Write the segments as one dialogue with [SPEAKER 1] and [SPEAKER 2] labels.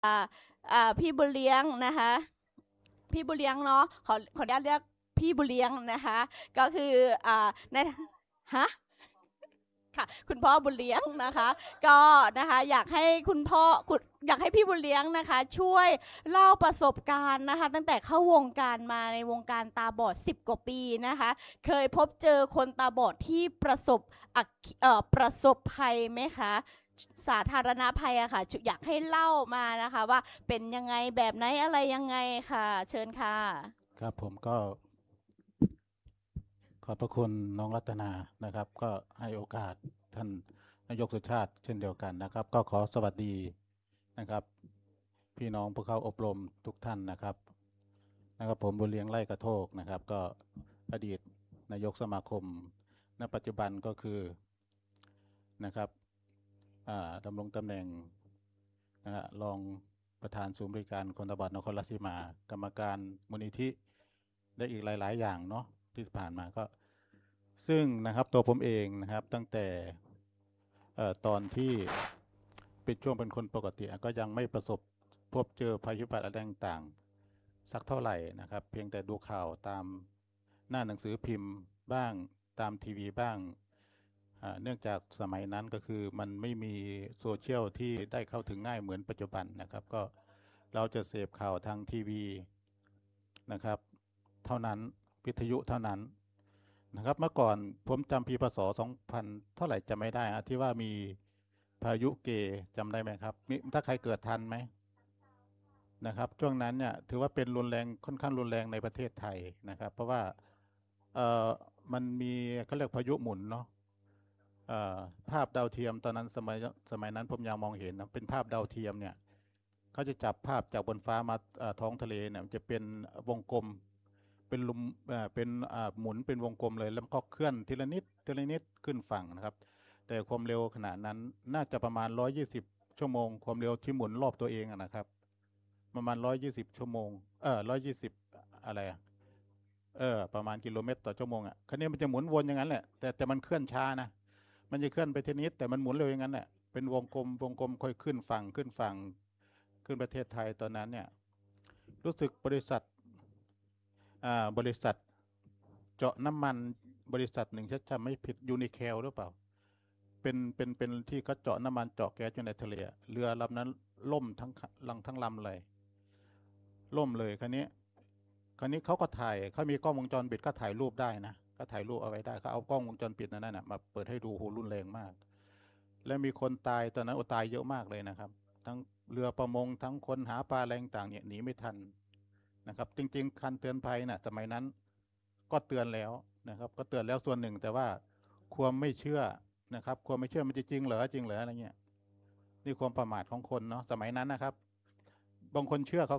[SPEAKER 1] อ่าพี่บุญเลี้ยงนะคะพี่บุญเลี้ยงเนาะขออนุญาตเรียกพี่บุญเลี้ยงนะคะก็คือในฮะค่ะคุณพ่อบุญเลี้ยงนะคะก็นะคะอยากให้พี่บุญเลี้ยงนะคะช่วยเล่าประสบการณ์นะคะตั้งแต่เข้าวงการมาในวงการตาบอด10กว่าปีนะคะเคยพบเจอคนตาบอดที่ประสบภัยไหมคะสาธารณภัยอะค่ะอยากให้เล่ามานะคะว่าเป็นยังไงแบบไหนอะไรยังไงค่ะเชิญค่ะ
[SPEAKER 2] ครับผมก็ขอบพระคุณน้องรัตนานะครับก็ให้โอกาสท่านนายกสุชาติเช่นเดียวกันนะครับก็ขอสวัสดีนะครับพี่น้องผู้เข้าอบรมทุกท่านนะครับผมบุญเลี้ยงไร่กระโทกนะครับก็อดีตนายกสมาคมณปัจจุบันก็คือนะครับดำรงตำแหน่งนะฮะรองประธานศูนย์บริการคนตาบอดนครราชสีมากรรมการมูลนิธิได้อีกหลายๆอย่างเนาะที่ผ่านมาก็ซึ่งนะครับตัวผมเองนะครับตั้งแต่ตอนที่เป็นช่วงเป็นคนปกติก็ยังไม่ประสบพบเจอภัยพิบัติอะไรต่างๆสักเท่าไหร่นะครับเพียงแต่ดูข่าวตามหน้าหนังสือพิมพ์บ้างตามทีวีบ้างเนื่องจากสมัยนั้นก็คือมันไม่มีโซเชียลที่ได้เข้าถึงง่ายเหมือนปัจจุบันนะครับก็เราจะเสพข่าวทางทีวีนะครับเท่านั้นวิทยุเท่านั้นนะครับเมื่อก่อนผมจำปีพศ2000เท่าไหร่จะไม่ได้ที่ว่ามีพายุเกจำได้ไหมครับถ้าใครเกิดทันไหมนะครับช่วงนั้นเนี่ยถือว่าเป็นรุนแรงค่อนข้างรุนแรงในประเทศไทยนะครับเพราะว่าเอ่อมันมีเขาเรียกพายุหมุนเนาะเอ่อภาพดาวเทียมตอนนั้นสมัยนั้นผมยังมองเห็นนะเป็นภาพดาวเทียมเนี่ยเขาจะจับภาพจากบนฟ้ามาท้องทะเลเนี่ยมันจะเป็นวงกลมเป็นลุมเป็นหมุนเป็นวงกลมเลยแล้วก็เคลื่อนทีละนิดทีละนิดขึ้นฝั่งนะครับแต่ความเร็วขนาดนั้นน่าจะประมาณ120ชั่วโมงความเร็วที่หมุนรอบตัวเองนะครับประมาณ120ชั่วโมง120อะไรประมาณกิโลเมตรต่อชั่วโมงคราวนี้มันจะหมุนวนอย่างนั้นแหละแต่มันเคลื่อนช้านะมันจะเคลื่อนไปทีนิดแต่มันหมุนเร็วอย่างนั้นแหละเป็นวงกลมค่อยขึ้นฝั่งขึ้นฝั่งขึ้นประเทศไทยตอนนั้นเนี่ยรู้สึกบริษัทเจาะน้ำมันบริษัทหนึ่งถ้าจำไม่ผิดยูนิแคลหรือเปล่าเป็นที่เขาเจาะน้ำมันเจาะแก๊สอยู่ในทะเลเรือลำนั้นล่มทั้งลำเลยล่มเลยคราวนี้เขาก็ถ่ายเขามีกล้องวงจรปิดก็ถ่ายรูปได้นะก็ถ่ายรูปเอาไว้ได้เขาเอากล้องวงจรปิดนั้นน่ะมาเปิดให้ดูโหรุนแรงมากและมีคนตายตอนนั้นตายเยอะมากเลยนะครับทั้งเรือประมงทั้งคนหาปลาแรงต่างเนี่ยหนีไม่ทันนะครับจริงๆคันเตือนภัยน่ะสมัยนั้นก็เตือนแล้วนะครับก็เตือนแล้วส่วนหนึ่งแต่ว่าความไม่เชื่อนะครับความไม่เชื่อมันจะจริงเหรออะไรเงี้ยนี่ความประมาทของคนเนาะสมัยนั้นนะครับ บางคนเชื่อ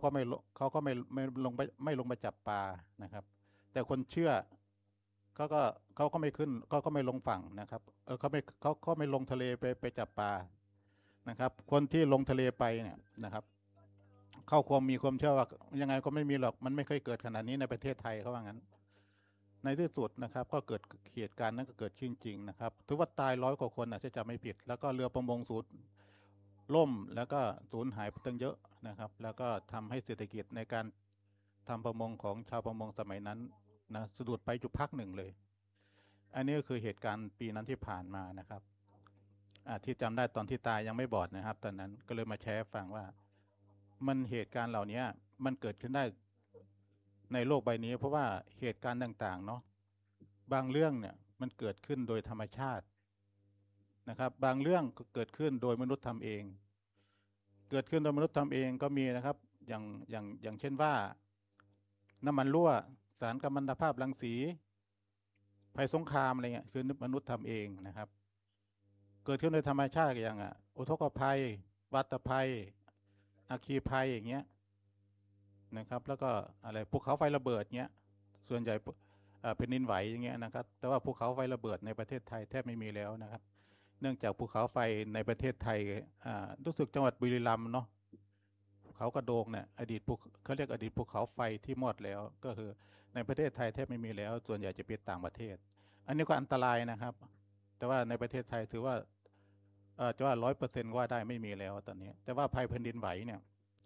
[SPEAKER 2] เขาก็ไม่ลงไปจับปลานะครับแต่คนเชื่อเขาก็ไม่ขึ้นก็ไม่ลงฝั่งนะครับเขาไม่ลงทะเลไปจับปลานะครับคนที่ลงทะเลไปเนี่ยนะครับเข้าความมีความเชื่อว่ายังไงก็ไม่มีหรอกมันไม่เคยเกิดขนาดนี้ในประเทศไทยเขาว่างั้นในที่สุดนะครับก็เกิดเหตุการณ์นั้นก็เกิดขึ้นจริงนะครับถือว่าตาย100 กว่าคนถ้าจำไม่ผิดแล้วก็เรือประมงสูญล่มแล้วก็สูญหายไปตั้งเยอะนะครับแล้วก็ทำให้เศรษฐกิจในการทำประมงของชาวประมงสมัยนั้นนะสะดุดไปจุดพักหนึ่งเลยอันนี้ก็คือเหตุการณ์ปีนั้นที่ผ่านมานะครับที่จำได้ตอนที่ตายยังไม่บอดนะครับตอนนั้นก็เลยมาแชร์ฟังว่ามันเหตุการณ์เหล่านี้มันเกิดขึ้นได้ในโลกใบนี้เพราะว่าเหตุการณ์ต่างๆเนาะบางเรื่องเนี่ยมันเกิดขึ้นโดยธรรมชาตินะครับบางเรื่องก็เกิดขึ้นโดยมนุษย์ทำเองเกิดขึ้นโดยมนุษย์ทำเองก็มีนะครับอย่างเช่นว่าน้ำมันรั่วสารกัมมันตภาพรังสีภัยสงครามอะไรเงี้ยคือมนุษย์ทำเองนะครับเกิดขึ้นโดยธรรมชาติอย่างอุทกภัยวัตภัยอัคคีภัยอย่างเงี้ยนะครับแล้วก็อะไรภูเขาไฟระเบิดเงี้ยส่วนใหญ่แผ่นดินไหวอย่างเงี้ยนะครับแต่ว่าภูเขาไฟระเบิดในประเทศไทยแทบไม่มีแล้วนะครับเนื่องจากภูเขาไฟในประเทศไทยรู้สึกจังหวัดบุรีรัมย์เนาะภูเขากระโดงเนี่ยเขาเรียกอดีตภูเขาไฟที่มอดแล้วก็คือในประเทศไทยแทบไม่มีแล้วส่วนใหญ่จะเป็นต่างประเทศอันนี้ก็อันตรายนะครับแต่ว่าในประเทศไทยถือว่าจะว่า100%ว่าได้ไม่มีแล้วตอนนี้แต่ว่าภัยแผ่นดินไหวเนี่ย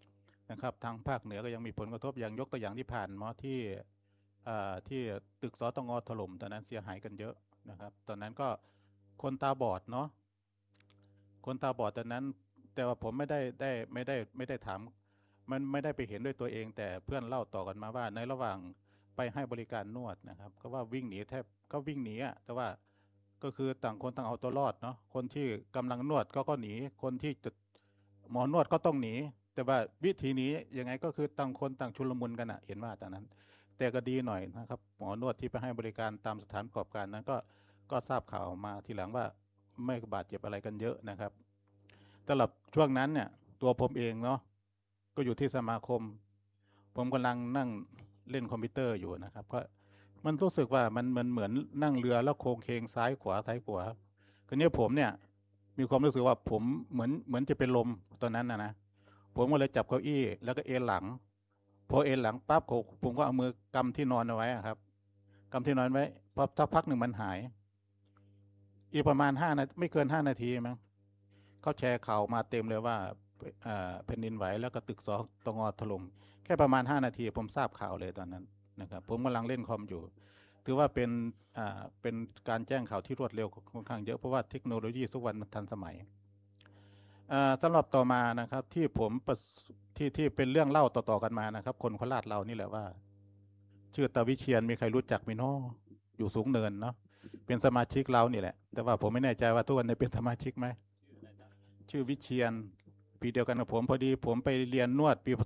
[SPEAKER 2] นะครับทางภาคเหนือก็ยังมีผลกระทบอย่างยกตัวอย่างที่ผ่านมาที่ตึกสตงถล่มตอนนั้นเสียหายกันเยอะนะครับตอนนั้นก็คนตาบอดเนาะคนตาบอดตอนนั้นแต่ว่าผมไม่ได้ถามมันไม่ได้ไปเห็นด้วยตัวเอง แต่เพื่อนเล่าต่อกันมาว่าในระหว่างไปให้บริการนวดนะครับก็ว่าวิ่งหนีแทบก็วิ่งหนีอะแต่ว่าก็คือต่างคนต่างเอาตัวรอดเนาะคนที่กำลังนวดก็หนีคนที่จะหมอนวดก็ต้องหนีแต่ว่าวิธีนี้ยังไงก็คือต่างคนต่างชุลมุนกันอะเห็นว่าตอนนั้นแต่ก็ดีหน่อยนะครับหมอนวดที่ไปให้บริการตามสถานประกอบการนั้นก็ทราบข่าวมาทีหลังว่าไม่บาดเจ็บอะไรกันเยอะนะครับสำหรับช่วงนั้นเนี่ยตัวผมเองเนาะก็อยู่ที่สมาคมผมกำลังนั่งเล่นคอมพิวเตอร์อยู่นะครับก็มันรู้สึกว่ามันเหมือนนั่งเรือแล้วโค้งเคงซ้ายขวาคราวนี้ผมเนี่ยมีความรู้สึกว่าผมเหมือนจะเป็นลมตอนนั้นนะผมก็เลยจับเก้าอี้แล้วก็เอนหลังพอเอนหลังปั๊บผมก็เอามือกำที่นอนเอาไว้ครับกำที่นอนไว้พอสักพักหนึ่งมันหายอีกประมาณ5 นาทีไม่เกิน5 นาทีมั้งเขาแชร์ข่าวมาเต็มเลยว่าแผ่นดินไหวแล้วก็ตึกสตงถล่มแค่ประมาณ5 นาทีผมทราบข่าวเลยตอนนั้นนะครับผมกำลังเล่นคอมอยู่ถือว่าเป็นการแจ้งข่าวที่รวดเร็วค่อนข้างเยอะเพราะว่าเทคโนโลยีทุกวันมันทันสมัยสำหรับต่อมานะครับที่เป็นเรื่องเล่าต่อๆกันมานะครับคนโคราชเรานี่แหละว่าชื่อตาวิเชียนมีใครรู้จักไหมน้ออยู่สูงเนินเนาะเป็นสมาชิกเรานี่แหละแต่ว่าผมไม่แน่ใจว่าทุกวันนี้เป็นสมาชิกไหมชื่อวิเชียนปีเดียวกันกับผมพอดีผมไปเรียนนวดปี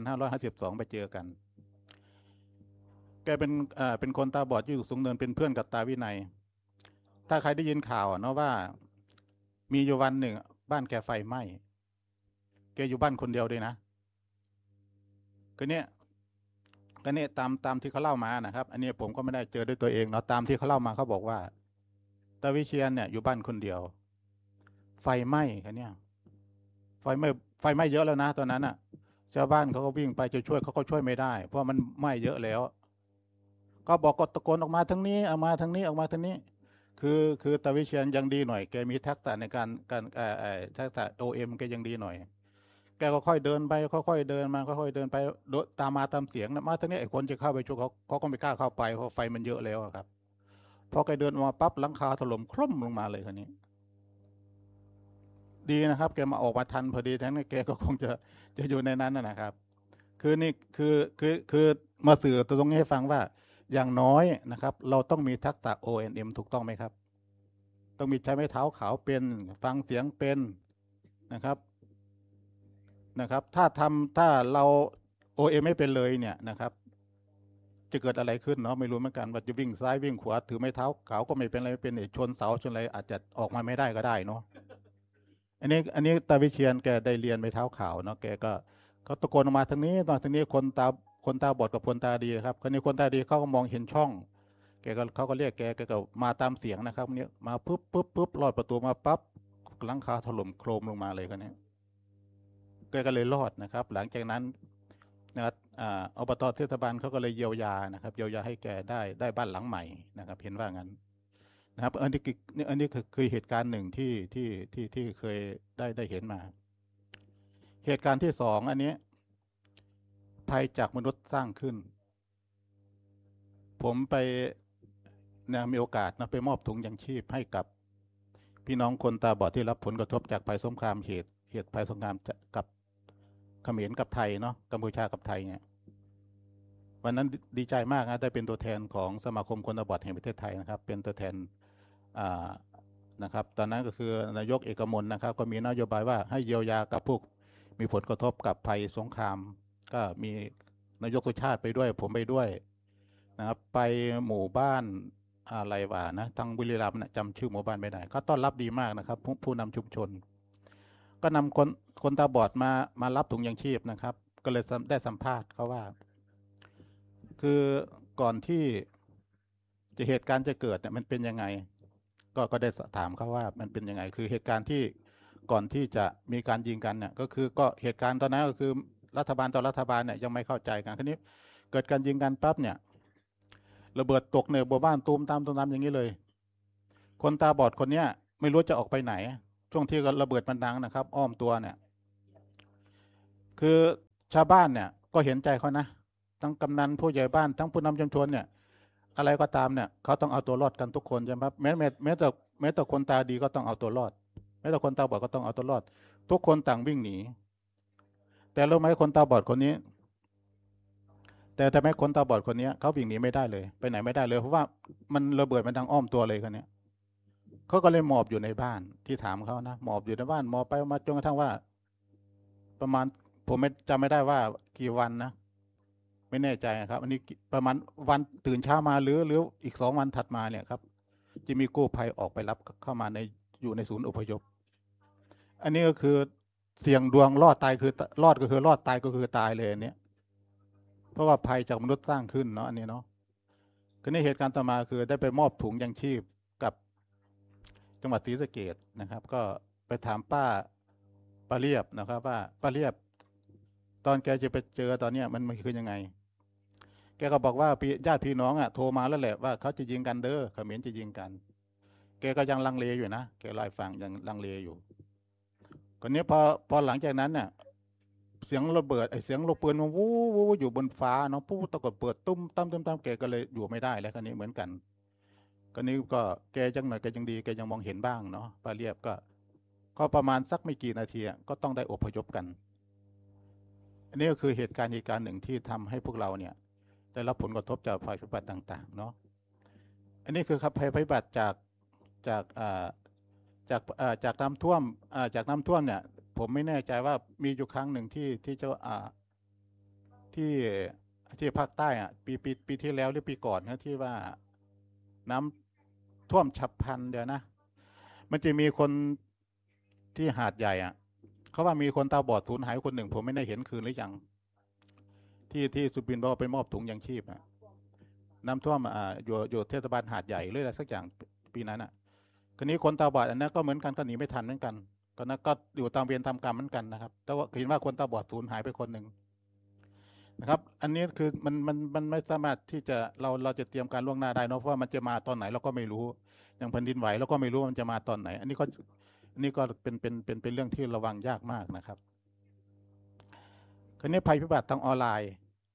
[SPEAKER 2] 2552ไปเจอกันแกเป็นคนตาบอดอยู่สูงเนินเป็นเพื่อนกับตาวินัยถ้าใครได้ยินข่าวเนาะว่ามีอยู่วันหนึ่งบ้านแกไฟไหม้แกอยู่บ้านคนเดียวด้วยนะก็เนี่ยตามที่เขาเล่ามานะครับอันนี้ผมก็ไม่ได้เจอด้วยตัวเองเนาะตามที่เขาเล่ามาเขาบอกว่าตาวิเชียนเนี่ยอยู่บ้านคนเดียวไฟไหม้คันเนี่ยไฟไหม้เยอะแล้วนะตอนนั้นอ่ะชาวบ้านเขาก็วิ่งไปจะช่วยเขาก็ช่วยไม่ได้เพราะมันไหม้เยอะแล้วก็บอกก็ตะโกนออกมาทางนี้ออกมาทางนี้ออกมาทางนี้คือตาวิเชียนยังดีหน่อยแกมีทักษะในการทักษะOMแกยังดีหน่อยแกก็ค่อยเดินไปค่อยๆเดินมาค่อยๆเดินไปตามมาตามเสียงนะมาทางนี้ไอ้คนจะเข้าไปช่วยเขาก็ไม่กล้าเข้าไปเพราะไฟมันเยอะแล้วครับพอแกเดินออกมาปั๊บหลังคาถล่มคล่มลงมาเลยคันนี้ดีนะครับแกมาออกมาทันพอดีทั้งนั้นแกก็คงจะอยู่ในนั้นนะครับคือนี่คือมาสื่อตรงนี้ให้ฟังว่าอย่างน้อยนะครับเราต้องมีทักษะ O&M ถูกต้องไหมครับต้องมีใช้ไม้เท้าขาวเป็นฟังเสียงเป็นนะครับถ้าเรา OM ไม่เป็นเลยเนี่ยนะครับจะเกิดอะไรขึ้นเนาะไม่รู้เหมือนกันว่าจะวิ่งซ้ายวิ่งขวาถือไม้เท้าขาวก็ไม่เป็นอะไรไม่เป็นชนเสาชนอะไรอาจจะออกมาไม่ได้ก็ได้เนาะอันนี้ตาวิเชียนแกได้เรียนไม้เท้าขาวเนาะแกก็เขาตะโกนออกมาทางนี้ตอนทางนี้คนตาบอดกับคนตาดีครับคนนี้คนตาดีเขาก็มองเห็นช่องเขาก็เรียกแกก็มาตามเสียงนะครับเนี่ยมาปุ๊บลอดประตูมาปั๊บหลังคาถล่มโครมลงมาเลยคนนี้แกก็เลยรอดนะครับหลังจากนั้นนะครับอบต.เทศบาลเขาก็เลยเยียวยานะครับเยียวยาให้แกได้บ้านหลังใหม่นะครับเห็นว่างั้นนะครับอันนี้คือเหตุการณ์หนึ่งที่เคยได้เห็นมาเหตุการณ์ที่สองอันนี้ภัยจากมนุษย์สร้างขึ้นผมไปมีโอกาสนะไปมอบถุงยังชีพให้กับพี่น้องคนตาบอดที่รับผลกระทบจากภัยสงครามเหตุภัยสงครามกับเขมรกับไทยเนาะกัมพูชากับไทยเนี่ยวันนั้นดีใจมากนะได้เป็นตัวแทนของสมาคมคนตาบอดแห่งประเทศไทยนะครับเป็นตัวแทนนะครับตอนนั้นก็คือนายกเอกมลนะครับก็มีนโยบายว่าให้เยียวยากับพวกมีผลกระทบกับภัยสงครามก็มีนายกสุชาติไปด้วยผมไปด้วยนะครับไปหมู่บ้านอะไรวะนะทางบุรีรัมย์นะจำชื่อหมู่บ้านไม่ได้เขาต้อนรับดีมากนะครับผู้นำชุมชนก็นำคนตาบอดมารับถุงยังชีพนะครับก็เลยได้สัมภาษณ์เขาว่าคือก่อนที่เหตุการณ์จะเกิดเนี่ยมันเป็นยังไงก็ได้ถามเขาว่ามันเป็นยังไงคือเหตุการณ์ที่ก่อนที่จะมีการยิงกันเนี่ยก็เหตุการณ์ตอนนั้นก็คือรัฐบาลต่อรัฐบาลเนี่ยยังไม่เข้าใจกันทีนี้เกิดการยิงกันปั๊บเนี่ยระเบิดตกในหมู่บ้านตูมตามอย่างนี้เลยคนตาบอดคนเนี้ยไม่รู้จะออกไปไหนช่วงที่ระเบิดมันดังนะครับอ้อมตัวเนี่ยคือชาวบ้านเนี่ยก็เห็นใจเขานะทั้งกำนันผู้ใหญ่บ้านทั้งผู้นำชุมชนเนี่ยอะไรก็ตามเนี่ยเขาต้องเอาตัวรอดกันทุกคนใช่ไหมครับแม้แต่คนตาดีก็ต้องเอาตัวรอดแม้แต่คนตาบอดก็ต้องเอาตัวรอดทุกคนต่างวิ่งหนีแต่รู้ไหมคนตาบอดคนนี้แต่ทำไมคนตาบอดคนนี้เขาวิ่งหนีไม่ได้เลยไปไหนไม่ได้เลยเพราะว่ามันระเบิดมันทางอ้อมตัวเลยคนนี้เขาก็เลยหมอบอยู่ในบ้านที่ถามเขานะหมอบอยู่ในบ้านหมอบไปมาจนกระทั่งว่าประมาณผมไม่จำไม่ได้ว่ากี่วันนะไม่แน่ใจครับอันนี้ประมาณวันตื่นเช้ามาหรืออีก2 วันถัดมาเนี่ยครับจะมีกู้ภัยออกไปรับเข้ามาอยู่ในศูนย์อพยพอันนี้ก็คือเสี่ยงดวงรอดตายคือรอดก็คือรอดตายก็คือตายเลยอันนี้เพราะว่าภัยจากมนุษย์สร้างขึ้นเนาะอันนี้เนาะก็ในเหตุการณ์ต่อมาคือได้ไปมอบถุงยังชีพกับจังหวัดศรีสะเกษนะครับก็ไปถามป้าเรียบนะครับว่าป้าเรียบตอนแกจะไปเจอตอนเนี้ยมันคือยังไงแกก็บอกว่าญาติพี่น้องโทรมาแล้วแหละว่าเขาจะยิงกันเด้อเขมรจะยิงกันแกก็ยังลังเลอยู่นะแกเล่าให้ฟังยังลังเลอยู่คนนี้พอหลังจากนั้นเนี่ยเสียงระเบิดเสียงลูกปืนมันวู้วู้อยู่บนฟ้าเนาะปุ๊บตะกดเปิดตุ้มตั้มแกก็เลยอยู่ไม่ได้แล้วคนนี้เหมือนกันคนนี้ก็แกจังหน่อยแกยังดีแกยังมองเห็นบ้างเนาะป้าเรียบก็ประมาณสักไม่กี่นาทีก็ต้องได้อพยพกันอันนี้ก็คือเหตุการณ์หนึ่งที่ทำให้พวกเราเนี่ยได้รับผลกระทบจากภัยพิบัติต่างๆเนาะอันนี้คือครับภัยพิบัติจากน้ำท่วมเนี่ยผมไม่แน่ใจว่ามีอยู่ครั้งหนึ่งที่ภาคใต้ปีที่แล้วหรือปีก่อนนะที่ว่าน้ำท่วมฉับพลันเดี๋ยวนะมันจะมีคนที่หาดใหญ่เขาว่ามีคนตาบอดสูญหายคนหนึ่งผมไม่ได้เห็นคืนหรือยังที่สุบินบอกไปมอบถุงยังชีพน้ำท่วมอยู่เทศบาลหาดใหญ่หรืออะไรสักอย่างปีนั้นคนนี้คนตาบอดอันนั้นก็เหมือนกันก็หนีไม่ทันเหมือนกันก็อยู่ตามเวรตามกรรมเหมือนกันนะครับแต่ว่าเห็นว่าคนตาบอดสูญหายไปคนหนึ่งนะครับอันนี้คือมันไม่สามารถที่จะเราจะเตรียมการล่วงหน้าได้เนาะเพราะว่ามันจะมาตอนไหนเราก็ไม่รู้อย่างแผ่นดินไหวเราก็ไม่รู้มันจะมาตอนไหนอันนี้ก็เป็นเรื่องที่ระวังยากมากนะครับคราวนี้ภัยพิบัติทางออนไลน์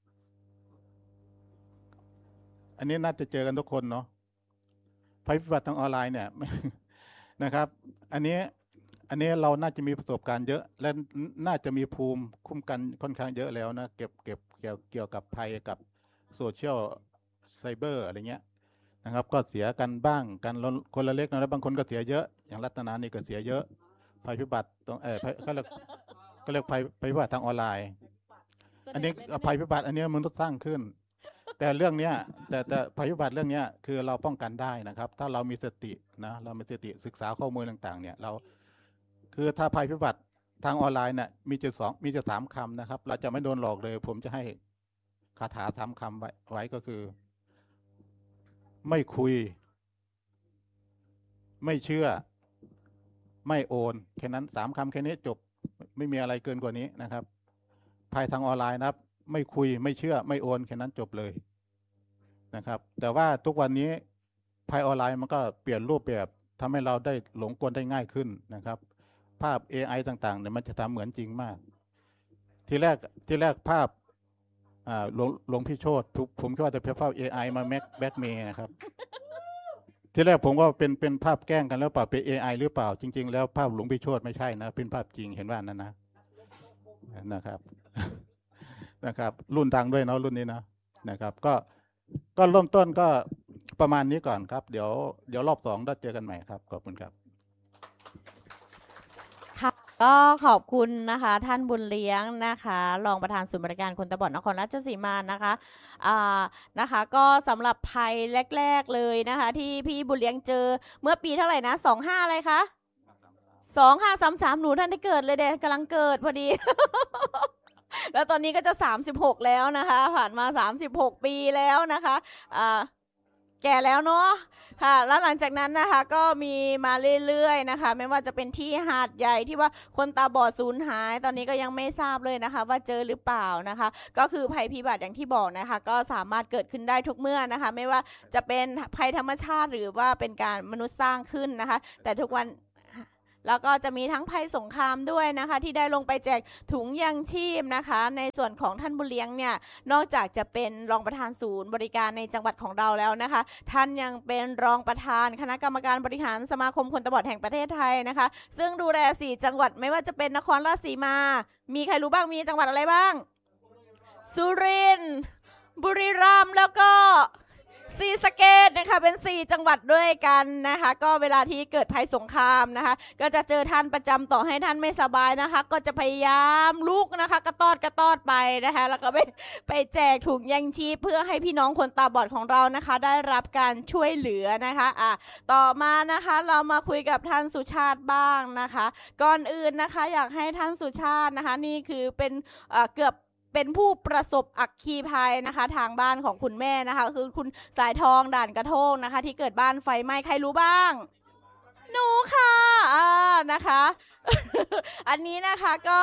[SPEAKER 2] อันนี้น่าจะเจอกันทุกคนเนาะภัยพิบัติทางออนไลน์เนี่ยนะครับอันนี้เราน่าจะมีประสบการณ์เยอะและน่าจะมีภูมิคุ้มกันค่อนข้างเยอะแล้วนะเกี่ยวกับภัยกับโซเชียลไซเบอร์อะไรเงี้ยนะครับก็เสียกันบ้างกันคนละเล็กน้อยแล้วบางคนก็เสียเยอะอย่างรัตนานี่ก็เสียเยอะภัยพิบัติตรงก็เรียกภัยพิบัติทางออนไลน์อันนี้ภัยพิบัติอันนี้มนุษย์สร้างขึ้นแต่เรื่องเนี้ยแต่ภัยพิบัติเรื่องเนี้ยคือเราป้องกันได้นะครับถ้าเรามีสตินะเรามีสติศึกษาข้อมูลต่างๆเนี่ยเราคือถ้าภัยพิบัติทางออนไลน์เนี่ยมีจะ3 คำนะครับเราจะไม่โดนหลอกเลยผมจะให้คาถา3 คำไว้ก็คือไม่คุยไม่เชื่อไม่โอนแค่นั้น3 คำแค่นี้จบไม่มีอะไรเกินกว่านี้นะครับภัยทางออนไลน์นะครับไม่คุยไม่เชื่อไม่โอนแค่นั้นจบเลยนะครับแต่ว่าทุกวันนี้ภัยออนไลน์มันก็เปลี่ยนรูปแบบทำให้เราได้หลงกลได้ง่ายขึ้นนะครับภาพ AI ต่างๆเนี่ยมันจะทำเหมือนจริงมากทีแรกภาพหลวงพี่โชติผมคิดว่าจะเป็นภาพ AI มาแบ็กเมย์นะครับทีแรกผมก็เป็นภาพแกล้งกันแล้วเปล่าเป็น AI หรือเปล่าจริงๆแล้วภาพหลวงพี่โชติไม่ใช่นะเป็นภาพจริงเห็นว่านั้นนะครับนะครับรุ่นดังด้วยเนาะรุ่นนี้นะครับก็เริ่มต้นก็ประมาณนี้ก่อนครับเดี๋ยวรอบ2ได้เจอกันใหม่ครับขอบคุณครับ
[SPEAKER 1] ค่ะก็ขอบคุณนะคะท่านบุญเลี้ยงนะคะรองประธานศูนย์บริการคนตาบอดนครราชสีมานะคะนะคะก็สำหรับภัยแรกๆเลยนะคะที่พี่บุญเลี้ยงเจอเมื่อปีเท่าไหร่นะ25อะไรคะ2533หนูท่านได้เกิดเลยเด็กกำลังเกิดพอดี แล้วตอนนี้ก็จะ36แล้วนะคะผ่านมา36 ปีแล้วนะคะแก่แล้วเนาะค่ะแล้วหลังจากนั้นนะคะก็มีมาเรื่อยๆนะคะไม่ว่าจะเป็นที่หาดใหญ่ที่ว่าคนตาบอดสูญหายตอนนี้ก็ยังไม่ทราบเลยนะคะว่าเจอหรือเปล่านะคะก็คือภัยพิบัติอย่างที่บอกนะคะก็สามารถเกิดขึ้นได้ทุกเมื่อนะคะไม่ว่าจะเป็นภัยธรรมชาติหรือว่าเป็นการมนุษย์สร้างขึ้นนะคะแต่ทุกวันแล้วก็จะมีทั้งภัยสงครามด้วยนะคะที่ได้ลงไปแจกถุงยังชีพนะคะในส่วนของท่านบุญเลี้ยงเนี่ยนอกจากจะเป็นรองประธานศูนย์บริการในจังหวัดของเราแล้วนะคะท่านยังเป็นรองประธานคณะกรรมการบริหารสมาคมคนตาบอดแห่งประเทศไทยนะคะซึ่งดูแล4จังหวัดไม่ว่าจะเป็นนครราชสีมามีใครรู้บ้างมีจังหวัดอะไรบ้างสุรินทร์บุรีรัมย์แล้วก็ศรีสะเกษนะคะเป็น4จังหวัดด้วยกันนะคะก็เวลาที่เกิดภัยสงครามนะคะก็จะเจอท่านประจำต่อให้ท่านไม่สบายนะคะก็จะพยายามลุกนะคะกระตอดไปนะคะแล้วก็ไปแจกถุงยังชีพเพื่อให้พี่น้องคนตาบอดของเรานะคะได้รับการช่วยเหลือนะคะต่อมานะคะเรามาคุยกับท่านสุชาติบ้างนะคะก่อนอื่นนะคะอยากให้ท่านสุชาตินะคะนี่คือเป็นเกือบเป็นผู้ประสบอัคคีภัยนะคะทางบ้านของคุณแม่นะคะคือคุณสายทองด่านกระโทกนะคะที่เกิดบ้านไฟไหม้ใครรู้บ้างหนูค่ะนะคะ อันนี้นะคะก็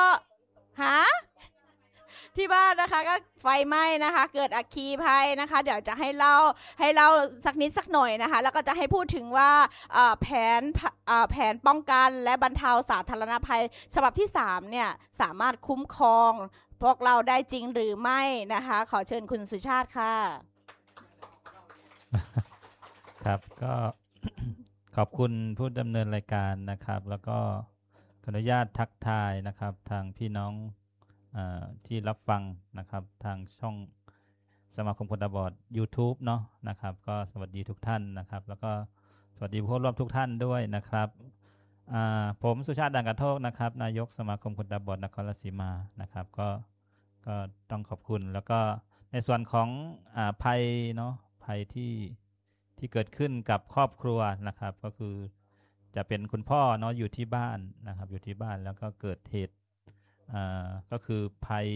[SPEAKER 1] ที่บ้านนะคะก็ไฟไหม้นะคะเกิดอัคคีภัยนะคะเดี๋ยวจะให้เล่าสักนิดสักหน่อยนะคะแล้วก็จะให้พูดถึงว่าแผนป้องกันและบรรเทาสาธารณภัยฉบับที่3เนี่ยสามารถคุ้มครองพวกเราได้จริงหรือไม่นะคะขอเชิญคุณสุชาติค่ะ
[SPEAKER 3] ครับก็ ขอบคุณผู้ดำเนินรายการนะครับแล้วก็ขออนุญาตทักทายนะครับทางพี่น้องที่รับฟังนะครับทางช่องสมาคมคนตาบอด YouTube เนาะนะครับก็สวัสดีทุกท่านนะครับแล้วก็สวัสดีผู้ร่วมทุกท่านด้วยนะครับผมสุชาติด่านกระโทกนะครับนายกสมาคมคนตาบอดนครราชสีมานะครับก็ต้องขอบคุณแล้วก็ในส่วนของภัยเนาะภัยที่เกิดขึ้นกับครอบครัวนะครับก็คือจะเป็นคุณพ่อเนาะอยู่ที่บ้านนะครับอยู่ที่บ้านแล้วก็เกิดเหตุก็คือภัย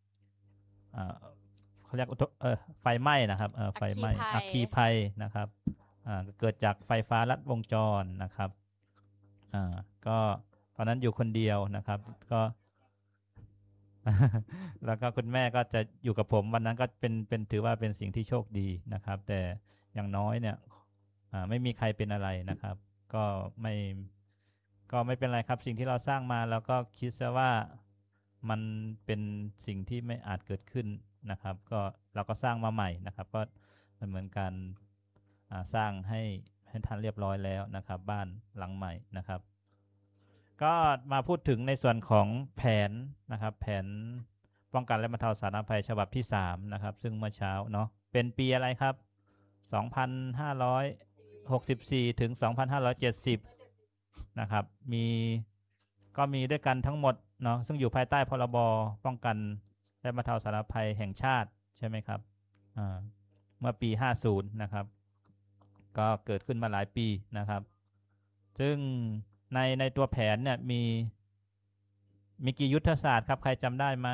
[SPEAKER 3] เขาเรียกไฟไหม้นะครับไฟไหม้อัคคีภัยนะครับเกิดจากไฟฟ้าลัดวงจรนะครับก็ตอนนั้นอยู่คนเดียวนะครับก็ แล้วก็คุณแม่ก็จะอยู่กับผมวันนั้นก็เป็นถือว่าเป็นสิ่งที่โชคดีนะครับแต่อย่างน้อยเนี่ยไม่มีใครเป็นอะไรนะครับก็ไม่เป็นไรครับสิ่งที่เราสร้างมาแล้วก็คิดซะว่ามันเป็นสิ่งที่ไม่อาจเกิดขึ้นนะครับก็เราก็สร้างมาใหม่นะครับก็มันเหมือนการสร้างให้ท่านเรียบร้อยแล้วนะครับบ้านหลังใหม่นะครับก็มาพูดถึงในส่วนของแผนนะครับแผนป้องกันและบรรเทาสาธารณภัยฉบับที่3นะครับซึ่งเมื่อเช้าเนาะเป็นปีอะไรครับ2564ถึง2570นะครับก็มีด้วยกันทั้งหมดเนาะซึ่งอยู่ภายใต้พรบป้องกันและบรรเทาสาธารณภัยแห่งชาติใช่ไหมครับเมื่อปี50นะครับก็เกิดขึ้นมาหลายปีนะครับซึ่งในตัวแผนเนี่ยมีกี่ยุทธศาสตร์ครับใครจำได้ไหม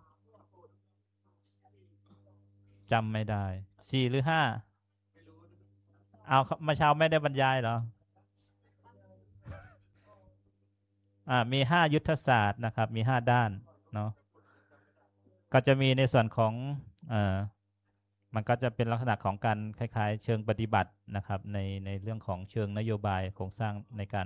[SPEAKER 3] จำไม่ได้4หรือ5เอามาเช้าไม่ได้บรรยายเหรอมี5ยุทธศาสตร์นะครับมี5ด้านเนาะก็จะมีในส่วนของมันก็จะเป็นลักษณะของการคล้ายๆเชิงปฏิบัตินะครับในเรื่องของเชิงนโยบายโครงสร้างในการ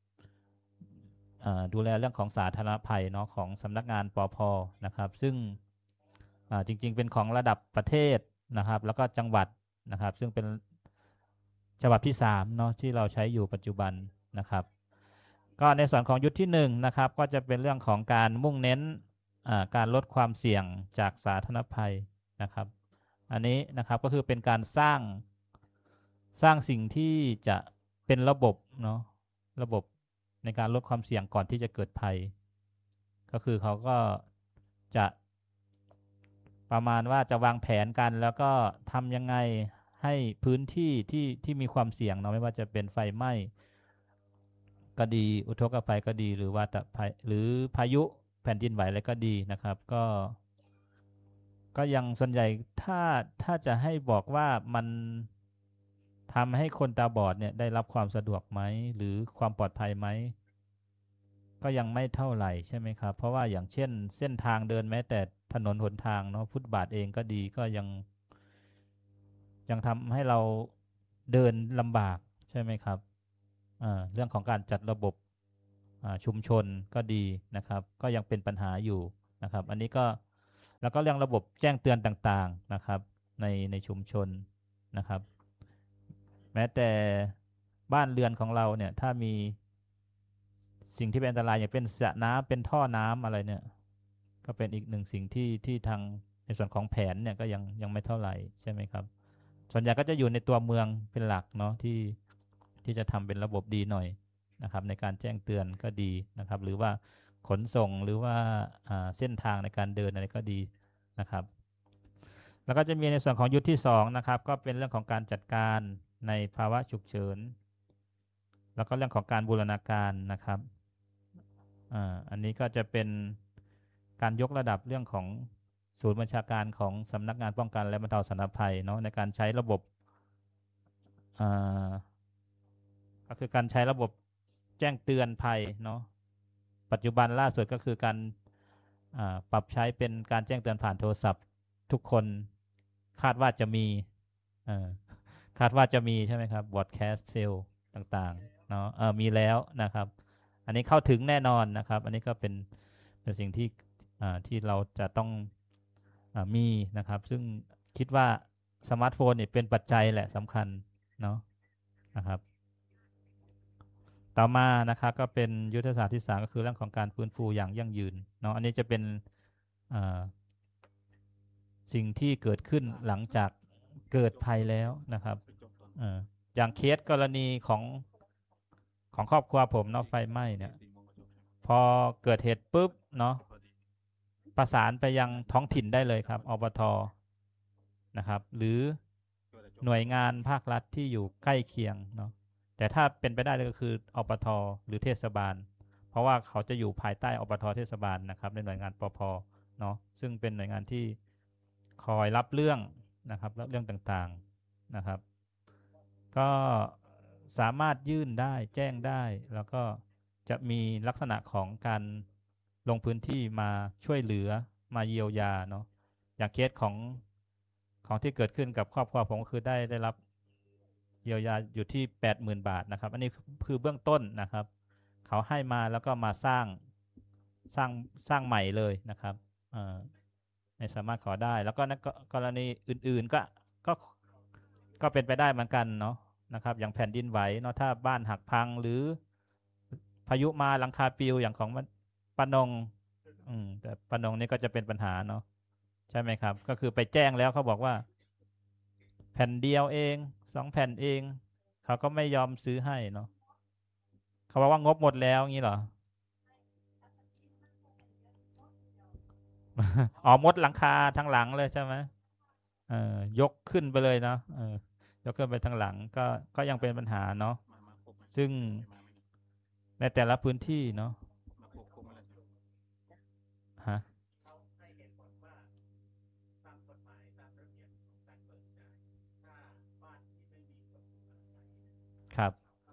[SPEAKER 3] ดูแลเรื่องของสาธารณภัยเนาะของสำนักงานปภ.นะครับซึ่งจริงๆเป็นของระดับประเทศนะครับแล้วก็จังหวัดนะครับซึ่งเป็นฉบับที่3เนาะที่เราใช้อยู่ปัจจุบันนะครับก็ในส่วนของยุทธที่1นะครับก็จะเป็นเรื่องของการมุ่งเน้นการลดความเสี่ยงจากสาธารณภัยนะครับอันนี้นะครับก็คือเป็นการสร้างสิ่งที่จะเป็นระบบเนาะระบบในการลดความเสี่ยงก่อนที่จะเกิดภัยก็คือเขาก็จะประมาณว่าจะวางแผนกันแล้วก็ทำยังไงให้พื้นที่ที่มีความเสี่ยงเนาะไม่ว่าจะเป็นไฟไหม้ก็ดีอุทกภัยก็ดีหรือว่าภัยหรือพายุแผ่นดินไหวอะไรก็ดีนะครับก็ยังส่วนใหญ่ถ้าจะให้บอกว่ามันทำให้คนตาบอดเนี่ยได้รับความสะดวกไหมหรือความปลอดภัยไหมก็ยังไม่เท่าไหร่ใช่ไหมครับเพราะว่าอย่างเช่นเส้นทางเดินแม้แต่ถนนหนทางเนาะฟุตบาทเองก็ดีก็ยังทำให้เราเดินลำบากใช่ไหมครับเรื่องของการจัดระบบชุมชนก็ดีนะครับก็ยังเป็นปัญหาอยู่นะครับอันนี้ก็แล้วก็เรื่องระบบแจ้งเตือนต่างๆนะครับในชุมชนนะครับแม้แต่บ้านเรือนของเราเนี่ยถ้ามีสิ่งที่เป็นอันตรายอย่างเป็นสระน้ำเป็นท่อน้ำอะไรเนี่ยก็เป็นอีกหนึ่งสิ่งที่ทางในส่วนของแผนเนี่ยก็ยังไม่เท่าไหร่ใช่ไหมครับส่วนใหญ่ก็จะอยู่ในตัวเมืองเป็นหลักเนาะที่จะทำเป็นระบบดีหน่อยนะครับในการแจ้งเตือนก็ดีนะครับหรือว่าขนส่งหรือว่าเส้นทางในการเดินอะไรก็ดีนะครับแล้วก็จะมีในส่วนของยุทธที่2นะครับก็เป็นเรื่องของการจัดการในภาวะฉุกเฉินแล้วก็เรื่องของการบูรณาการนะครับอันนี้ก็จะเป็นการยกระดับเรื่องของศูนย์บัญชาการของสำนักงานป้องกันและบรรเทาสาธารณภัยเนาะในการใช้ระบบก็คือการใช้ระบบแจ้งเตือนภัยเนาะปัจจุบันล่าสุดก็คือการปรับใช้เป็นการแจ้งเตือนผ่านโทรศัพท์ทุกคนคาดว่าจะมีคาดว่าจะมีใช่ไหมครับ broadcast cell ต่างๆเนาะมีแล้วนะครับอันนี้เข้าถึงแน่นอนนะครับอันนี้ก็เป็นสิ่งที่เราจะต้องมีนะครับซึ่งคิดว่าสมาร์ทโฟนเนี่ยเป็นปัจจัยแหละสำคัญเนาะนะครับต่อมานะครับก็เป็นยุทธศาสตร์ที่3ก็คือเรื่องของการฟื้นฟูอย่างยั่งยืนเนาะอันนี้จะเป็นสิ่งที่เกิดขึ้นหลังจากเกิดภัยแล้วนะครับอย่างเคสกรณีของครอบครัวผมเนาะไฟไหม้เนี่ยพอเกิดเหตุปุ๊บเนาะประสานไปยังท้องถิ่นได้เลยครับอบต.นะครับหรือหน่วยงานภาครัฐที่อยู่ใกล้เคียงเนาะแต่ถ้าเป็นไปได้เลยก็คืออบต.หรือเทศบาลเพราะว่าเขาจะอยู่ภายใต้อบต.เทศบาลนะครับในหน่วยงานปภ.เนาะซึ่งเป็นหน่วยงานที่คอยรับเรื่องนะครับรับเรื่องต่างๆนะครับก็สามารถยื่นได้แจ้งได้แล้วก็จะมีลักษณะของการลงพื้นที่มาช่วยเหลือมาเยียวยาเนาะอย่างเคสของที่เกิดขึ้นกับครอบครัวผมก็คือได้รับเยียวยาอยู่ที่ 80,000 บาทนะครับอันนี้คือเบื้องต้นนะครับเขาให้มาแล้วก็มาสร้างใหม่เลยนะครับไม่สามารถขอได้แล้วก็กรณีอื่นๆก็เป็นไปได้เหมือนกันเนาะนะครับอย่างแผ่นดินไหวเนาะถ้าบ้านหักพังหรือพายุมาหลังคาปลิวอย่างของปะนงแต่ปะนงนี่ก็จะเป็นปัญหาเนาะใช่ไหมครับก็คือไปแจ้งแล้วเขาบอกว่าแผ่นเดียวเอง2แผ่นเองเขาก็ไม่ยอมซื้อให้เนาะเขาบอกว่างบหมดแล้วงี้เหรอ อ๋อมดหลังคาทั้งหลังเลยใช่ไหมยกขึ้นไปเลยเนาะยกขึ้นไปทั้งหลังก็ยังเป็นปัญหาเนาะซึ่งในแต่ละพื้นที่เนาะฮะครับ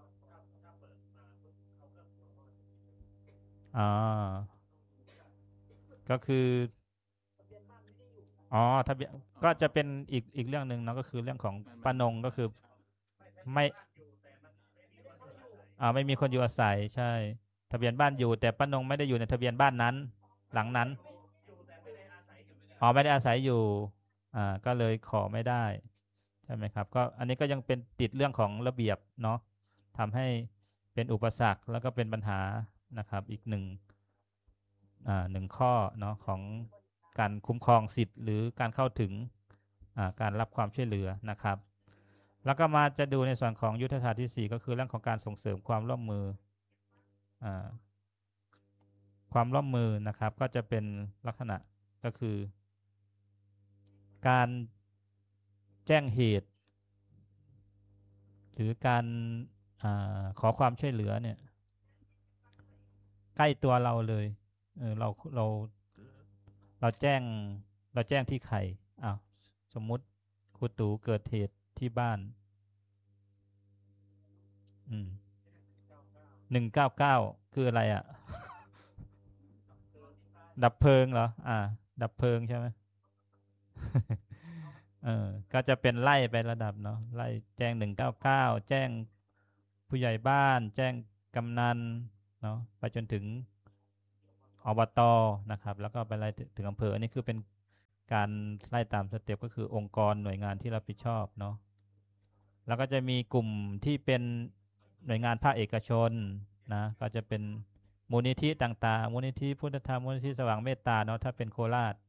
[SPEAKER 3] อ๋อก็คือทะเบียนก็จะเป็นอีกเรื่องหนึ่งเนาะก็คือเรื่องของปานงก็คือไม่ไม่มีคนอยู่อาศัยใช่ทะเบียนบ้านอยู่แต่ป้านงไม่ได้อยู่ในทะเบียนบ้านนั้นหลังนั้นไม่ได้อาศัยอยู่ก็เลยขอไม่ได้ใช่ไหมครับก็อันนี้ก็ยังเป็นติดเรื่องของระเบียบเนาะทำให้เป็นอุปสรรคแล้วก็เป็นปัญหานะครับอีกหนึ่งข้อเนาะของการคุ้มครองสิทธิ์หรือการเข้าถึงการรับความช่วยเหลือนะครับแล้วก็มาจะดูในส่วนของยุทธศาสตร์ที่4ก็คือเรื่องของการส่งเสริมความร่วมมือนะครับก็จะเป็นลักษณะก็คือการแจ้งเหตุหรือการขอความช่วยเหลือเนี่ยใกล้ตัวเราเลยเราแจ้งที่ใครสมมุติครูตู่เกิดเหตุที่บ้าน199คืออะไรดับเพลิงเหรอดับเพลิงใช่ไหม ก็จะเป็นไล่ไประดับเนาะไล่แจ้ง199แจ้งผู้ใหญ่บ้านแจ้งกำนันเนาะไปจนถึงอบตนะครับแล้วก็ไปไล่ถึงอำเภออันนี้คือเป็นการไล่ตามสเต็ปก็คือองค์กรหน่วยงานที่รับผิดชอบเนาะแล้วก็จะมีกลุ่มที่เป็นหน่วยงานภาคเอกชนนะก็จะเป็นมูลนิธิต่างๆมูลนิธิพุทธธรรมมูลนิธิสว่างเมตตาเนาะถ้าเป็นโคราช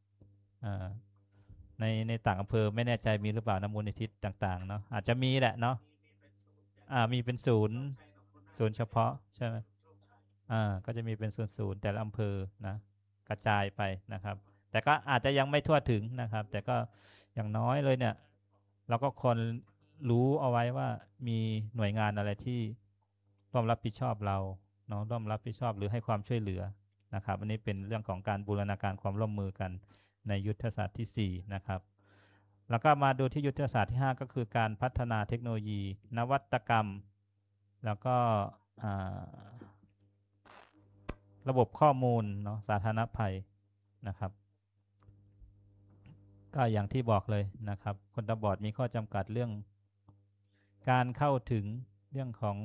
[SPEAKER 3] ในต่างอำเภอไม่แน่ใจมีหรือเปล่านะมูลนิธิต่างๆเนาะอาจจะมีแหละเนาะมีเป็นศูนย์เฉพาะใช่ไหมก็จะมีเป็นศูนย์แต่ละอำเภอนะกระจายไปนะครับแต่ก็อาจจะยังไม่ทั่วถึงนะครับแต่ก็อย่างน้อยเลยเนี่ยเราก็ควรรู้เอาไว้ว่ามีหน่วยงานอะไรที่ร่วมรับผิดชอบเราเนาะร่วมรับผิดชอบหรือให้ความช่วยเหลือนะครับอันนี้เป็นเรื่องของการบูรณาการความร่วมมือกันในยุทธศาสตร์ที่4นะครับแล้วก็มาดูที่ยุทธศาสตร์ที่5ก็คือการพัฒนาเทคโนโลยีนวัตกรรมแล้วก็ระบบข้อมูลเนาะสาธารณภัยนะครับก็อย่างที่บอกเลยนะครับคนตาบอดมีข้อจำกัดเรื่องการเข้าถึงเรื่องของ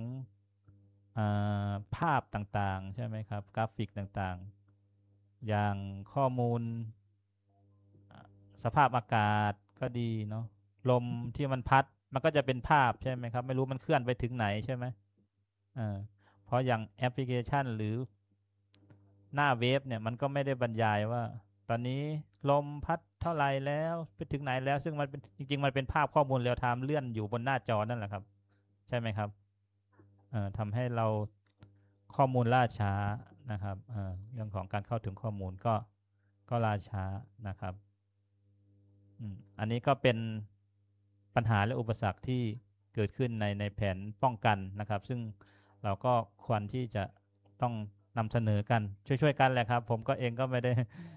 [SPEAKER 3] ภาพต่างๆใช่ไหมครับกราฟิกต่างๆอย่างข้อมูลสภาพอากาศก็ดีเนาะลมที่มันพัดมันก็จะเป็นภาพใช่ไหมครับไม่รู้มันเคลื่อนไปถึงไหนใช่ไหมเพราะอย่างแอปพลิเคชันหรือหน้าเว็บเนี่ยมันก็ไม่ได้บรรยายว่าตอนนี้ลมพัดเท่าไหร่แล้วไปถึงไหนแล้วซึ่งมันเป็นจริงๆมันเป็นภาพข้อมูลเรียลไทม์เลื่อนอยู่บนหน้าจอนั่นแหละครับใช่ไหมครับทำให้เราข้อมูลล่าช้านะครับเรื่องของการเข้าถึงข้อมูลก็ล่าช้านะครับอันนี้ก็เป็นปัญหาและอุปสรรคที่เกิดขึ้นในแผนป้องกันนะครับซึ่งเราก็ควรที่จะต้องนำเสนอกันช่วยๆกันแหละครับผมก็เองก็ไม่ได้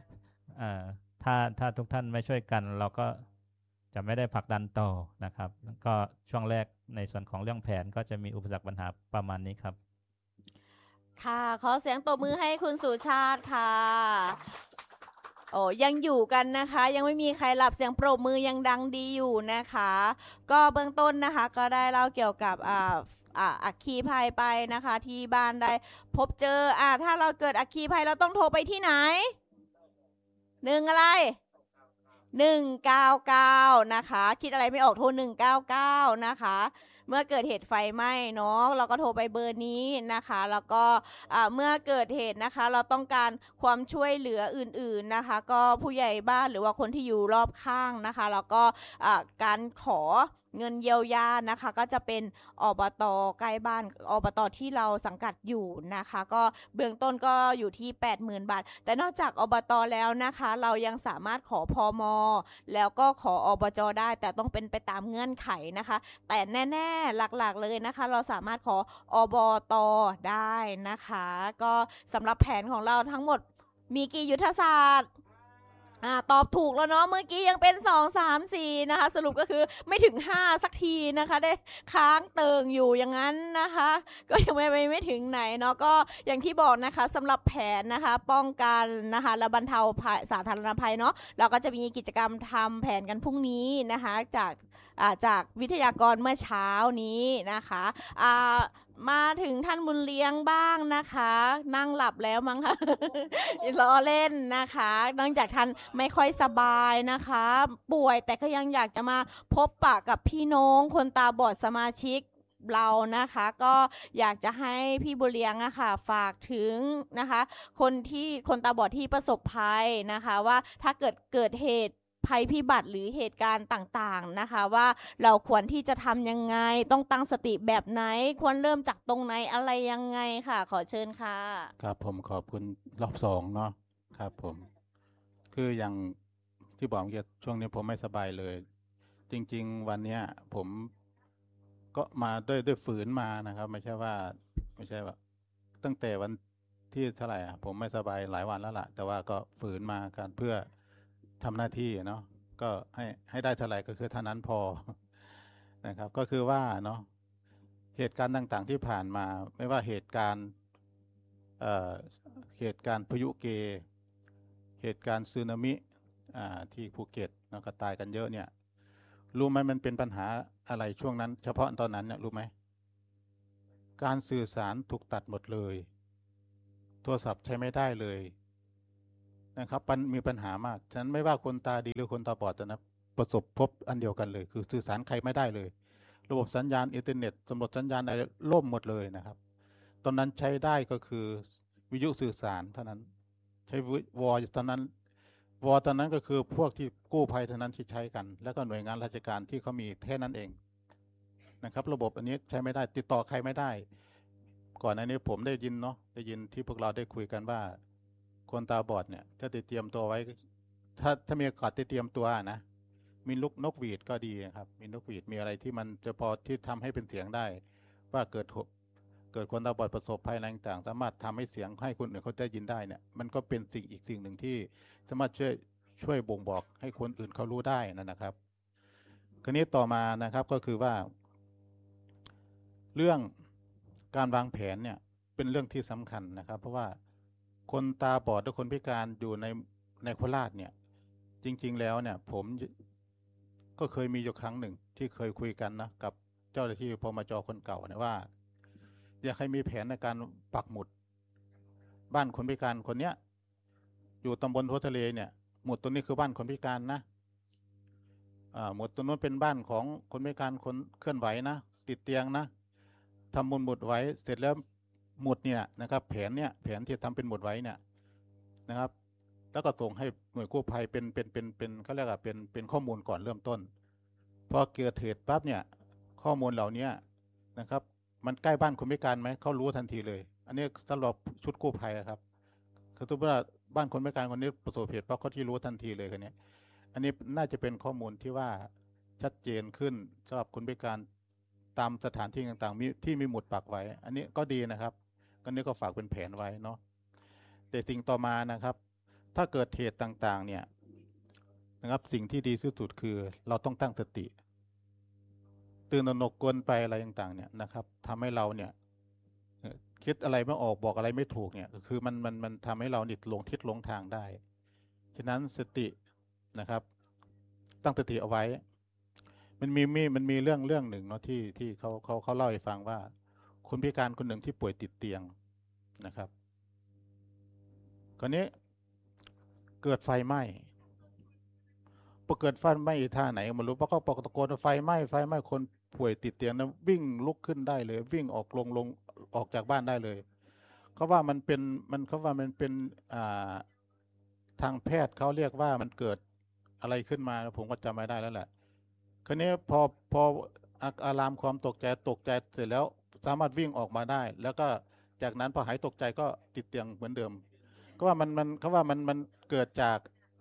[SPEAKER 3] ถ้าทุกท่านไม่ช่วยกันเราก็จะไม่ได้ผลักดันต่อนะครับก็ช่วงแรกในส่วนของเรื่องแผนก็จะมีอุปสรรคปัญหาประมาณนี้ครับ
[SPEAKER 1] ค่ะขอเสียงตบมือให้คุณสุชาติค่ะโอ้ยังอยู่กันนะคะยังไม่มีใครหลับเสียงปรบมือยังดังดีอยู่นะคะก็เบื้องต้นนะคะก็ได้เล่าเกี่ยวกับอัคคีภัยไปนะคะที่บ้านได้พบเจอถ้าเราเกิดอัคคีภัยเราต้องโทรไปที่ไหนอะไร199นะคะคิดอะไรไม่ออกโทร199นะคะเมื่อเกิดเหตุไฟไหม้เนาะเราก็โทรไปเบอร์นี้นะคะแล้วก็เมื่อเกิดเหตุนะคะเราต้องการความช่วยเหลืออื่นๆนะคะก็ผู้ใหญ่บ้านหรือว่าคนที่อยู่รอบข้างนะคะแล้วก็การขอเงินเยียวยานะคะก็จะเป็นอบต.ใกล้บ้านอบต.ที่เราสังกัดอยู่นะคะก็เบื้องต้นก็อยู่ที่ 80,000 บาทแต่นอกจากอบต.แล้วนะคะเรายังสามารถขอพม.แล้วก็ขออบจ.ได้แต่ต้องเป็นไปตามเงื่อนไขนะคะแต่แน่ๆหลักๆเลยนะคะเราสามารถขออบต.ได้นะคะก็สำหรับแผนของเราทั้งหมดมีกี่ยุทธศาสตร์ตอบถูกแล้วเนาะเมื่อกี้ยังเป็น2 3 4นะคะสรุปก็คือไม่ถึง5สักทีนะคะได้ค้างเติงอยู่อย่างนั้นนะคะก็ยังไม่ถึงไหนเนาะก็อย่างที่บอกนะคะสำหรับแผนนะคะป้องกันนะคะและบรรเทาสาธารณภัยเนาะเราก็จะมีกิจกรรมทำแผนกันพรุ่งนี้นะคะจากวิทยากรเมื่อเช้านี้นะคะมาถึงท่านบุญเลี้ยงบ้างนะคะนั่งหลับแล้วมั้งคะล้อเล่นนะคะเนื่องจากท่านไม่ค่อยสบายนะคะป่วยแต่ก็ยังอยากจะมาพบปะกับพี่น้องคนตาบอดสมาชิกเรานะคะก็อยากจะให้พี่บุญเลี้ยงอะค่ะฝากถึงนะคะคนตาบอดที่ประสบภัยนะคะว่าถ้าเกิดเหตุภัยพิบัติหรือเหตุการณ์ต่างๆนะคะว่าเราควรที่จะทำยังไงต้องตั้งสติแบบไหนควรเริ่มจากตรงไหนอะไรยังไงค่ะขอเชิญค่ะ
[SPEAKER 2] ครับผมขอบคุณรอบ2เนาะครับผมคืออย่างที่บอกเมื่อกี้ช่วงนี้ผมไม่สบายเลยจริงๆวันเนี้ยผมก็มาด้วยฝืนมานะครับไม่ใช่ว่าตั้งแต่วันที่เท่าไหร่ผมไม่สบายหลายวันแล้วล่ะแต่ว่าก็ฝืนมากันเพื่อทำหน้าที่เนาะก็ให้ได้เท่าไหร่ก็คือเท่านั้นพอนะครับก็คือว่าเนาะเหตุการณ์ต่างๆที่ผ่านมาไม่ว่าเหตุการณ์พายุเกเหตุการณ์สึนามิที่ภูเก็ตแล้วก็ตายกันเยอะเนี่ยรู้ไหมมันเป็นปัญหาอะไรช่วงนั้นเฉพาะตอนนั้นเนี่ยรู้ไหมการสื่อสารถูกตัดหมดเลยโทรศัพท์ใช้ไม่ได้เลยนะครับมีปัญหามากฉะนั้นไม่ว่าคนตาดีหรือคนตาบอดนะประสบพบอันเดียวกันเลย คือสื่อสารใครไม่ได้เลย ระบบสัญญาณอินเทอร์เน็ตสำรวจสัญญาณอะไรล่มหมดเลยนะครับ ตอนนั้นใช้ได้ก็คือวิทยุสื่อสารเท่านั้น ใช้วอตอนนั้นตอนนั้นก็คือพวกที่กู้ภัยเท่านั้นที่ใช้กัน แล้วก็หน่วยงานราชการที่เขามีแค่นั้นเองนะครับ ระบบอันนี้ใช้ไม่ได้ติดต่อใครไม่ได้ ก่อนอันนี้ผมได้ยินเนาะได้ยินที่พวกเราได้คุยกันว่า คนตาบอดเนี่ยถ้าติดเตรียมตัวไว้ ถ้ามีโอกาสติดเตรียมตัวนะ มีลูกนกหวีดก็ดีนะครับ มีนกหวีดมีอะไรที่มันจะพอที่ทำให้เป็นเสียงได้ ว่าเกิดคนตาบอดประสบภัยอะไรต่างๆสามารถทำให้เสียงให้คนอื่นเขาได้ยินได้เนี่ยมันก็เป็นอีกสิ่งหนึ่งที่สามารถช่วยบ่งบอกให้คนอื่นเขารู้ได้นะครับคราวนี้ต่อมานะครับก็คือว่า เรื่องการวางแผนเนี่ยเป็นเรื่องที่สำคัญนะครับ เพราะว่าคนตาบอดหรือคนพิการอยู่ในโคราชเนี่ยจริงๆแล้วเนี่ยผมก็เคยมีอยู่ครั้งหนึ่งที่เคยคุยกันนะกับเจ้าหน้าที่พมจ.คนเก่าเนี่ยว่าอยากให้มีแผนในการปักหมุดบ้านคนพิการคนเนี้ยอยู่ตำบลหัวทะเลเนี่ยหมุดตัวนี้คือบ้านคนพิการนะหมุดตัวนู้นเป็นบ้านของคนพิการคนเคลื่อนไหวนะติดเตียงนะทำหมุดไว้เสร็จแล้วหมุดเนี่ยนะครับแผนที่ทำเป็นหมุดไว้เนี่ยนะครับแล้วก็ส่งให้หน่วยกู้ภัยเป็นเขาเรียกว่าเป็นข้อมูลก่อนเริ่มต้นพอเกิดเหตุปั๊บเนี่ยข้อมูลเหล่านี้นะครับมันใกล้บ้านคนพิการไหมเขารู้ทันทีเลยอันนี้สำหรับชุดกู้ภัยครับคือสมมติว่าบ้านคนพิการคนนี้ประสบเหตุปั๊บเขาที่รู้ทันทีเลยคนนี้อันนี้น่าจะเป็นข้อมูลที่ว่าชัดเจนขึ้นสำหรับคนพิการตามสถานที่ต่างๆที่มีหมุดปักไว้อันนี้ก็ดีนะครับก็นี้ก็ฝากเป็นแผนไว้เนาะแต่สิ่งต่อมานะครับถ้าเกิดเหตุต่างๆเนี่ยนะครับสิ่งที่ดีที่สุดคือเราต้องตั้งสติตื่นตระหนกกวนไปอะไรต่างๆเนี่ยนะครับทำให้เราเนี่ยคิดอะไรไม่ออกบอกอะไรไม่ถูกเนี่ยคือมันทำให้เราหลงทิศหลงทางได้ฉะนั้นสตินะครับตั้งสติเอาไว้มันมีเรื่องหนึ่งเนาะที่เขาเล่าให้ฟังว่าคนพิการคนหนึ่งที่ป่วยติดเตียงนะครับคราวนี้เกิดไฟไหม้พอเกิดไฟไหม้ท่าไหนไม่รู้เพราะเขาตะโกนไฟไหม้คนป่วยติดเตียงนะวิ่งลุกขึ้นได้เลยวิ่งออกลงออกจากบ้านได้เลยเขาว่ามันเป็นทางแพทย์เขาเรียกว่ามันเกิดอะไรขึ้นมาผมก็จำไม่ได้แล้วแหละคราวนี้พออารามความตกใจเสร็จแล้วสามารถวิ่งออกมาได้แล้วก็จากนั้นพอหายตกใจก็ติดเตียงเหมือนเดิมก็ว่ามันเกิดจาก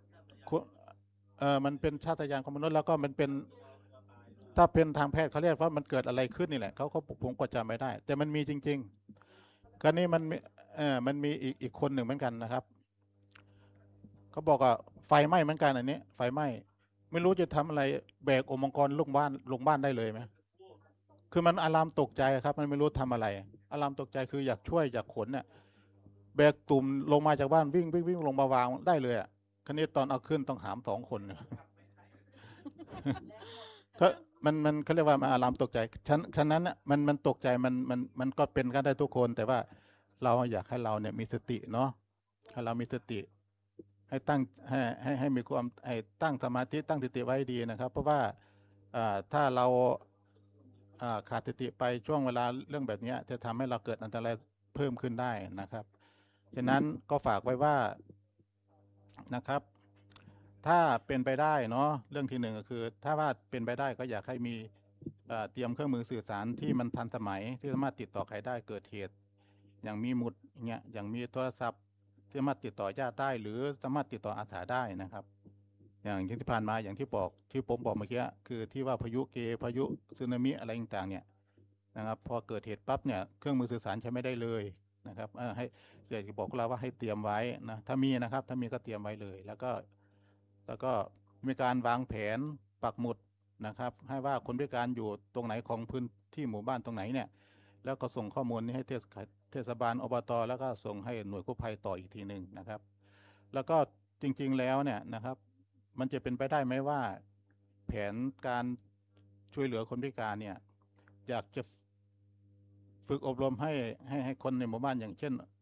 [SPEAKER 2] มันเป็นชาตญาณของมนุษย์แล้วก็มันเป็นถ้าเป็นทางแพทย์เขาเรียกว่ามันเกิดอะไรขึ้นนี่แหละเขาผมก็จำไม่ได้แต่มันมีจริงๆคราวนี้มันมีอีกคนหนึ่งเหมือนกันนะครับเขาบอกว่าไฟไหม้เหมือนกันอันนี้ไฟไหม้ไม่รู้จะทำอะไรแบกองค์มังกรลงบ้านได้เลยไหมคือมันอารามตกใจครับมันไม่รู้ทำอะไรอารามตกใจคืออยากช่วยอยากขนเนี่ยแบกตุ่มลงมาจากบ้านวิ่งลงมาวางได้เลยอ่ะคราวนี้ตอนเอาขึ้นต้องหาม2 คนก็มันเขาเรียกว่ามันอารามตกใจฉะนั้นมันตกใจมันก็เป็นกันได้ทุกคนแต่ว่าเราอยากให้เราเนี่ยมีสติเนาะให้เรามีสติให้ตั้งให้มีความตั้งสมาธิตั้งสติไว้ดีนะครับเพราะว่าถ้าเราขาดสติไปช่วงเวลาเรื่องแบบนี้จะทำให้เราเกิดอันตรายเพิ่มขึ้นได้นะครับฉะนั้นก็ฝากไว้ว่านะครับถ้าเป็นไปได้เนาะเรื่องที่หนึ่งก็คือถ้าว่าเป็นไปได้ก็อยากให้มีเตรียมเครื่องมือสื่อสารที่มันทันสมัยที่สามารถติดต่อใครได้เกิดเหตุอย่างมีหมุดเงี้ยอย่างมีโทรศัพท์ที่สามารถติดต่อญาติได้หรือสามารถติดต่ออาสาได้นะครับอย่างที่ผ่านมาอย่างที่ผมบอกเมื่อกี้คือที่ว่าพายุพายุสึนามิอะไรต่างๆเนี่ยนะครับพอเกิดเหตุปั๊บเนี่ยเครื่องมือสื่อสารใช้ไม่ได้เลยนะครับให้อยากจะบอกเราว่าให้เตรียมไว้นะถ้ามีนะครับถ้ามีก็เตรียมไว้เลยแล้วก็มีการวางแผนปักหมุดนะครับให้ว่าคนพิการอยู่ตรงไหนของพื้นที่หมู่บ้านตรงไหนเนี่ยแล้วก็ส่งข้อมูลนี้ให้เทศบาลอบต.แล้วก็ส่งให้หน่วยกู้ภัยต่ออีกทีหนึ่งนะครับแล้วก็จริงๆแล้วเนี่ยนะครับมันจะเป็นไปได้ไหมว่าแผนการช่วยเหลือคนพิการเนี่ยอยากจะฝึกอบรมให้คนในหมู่บ้านอย่างเช่น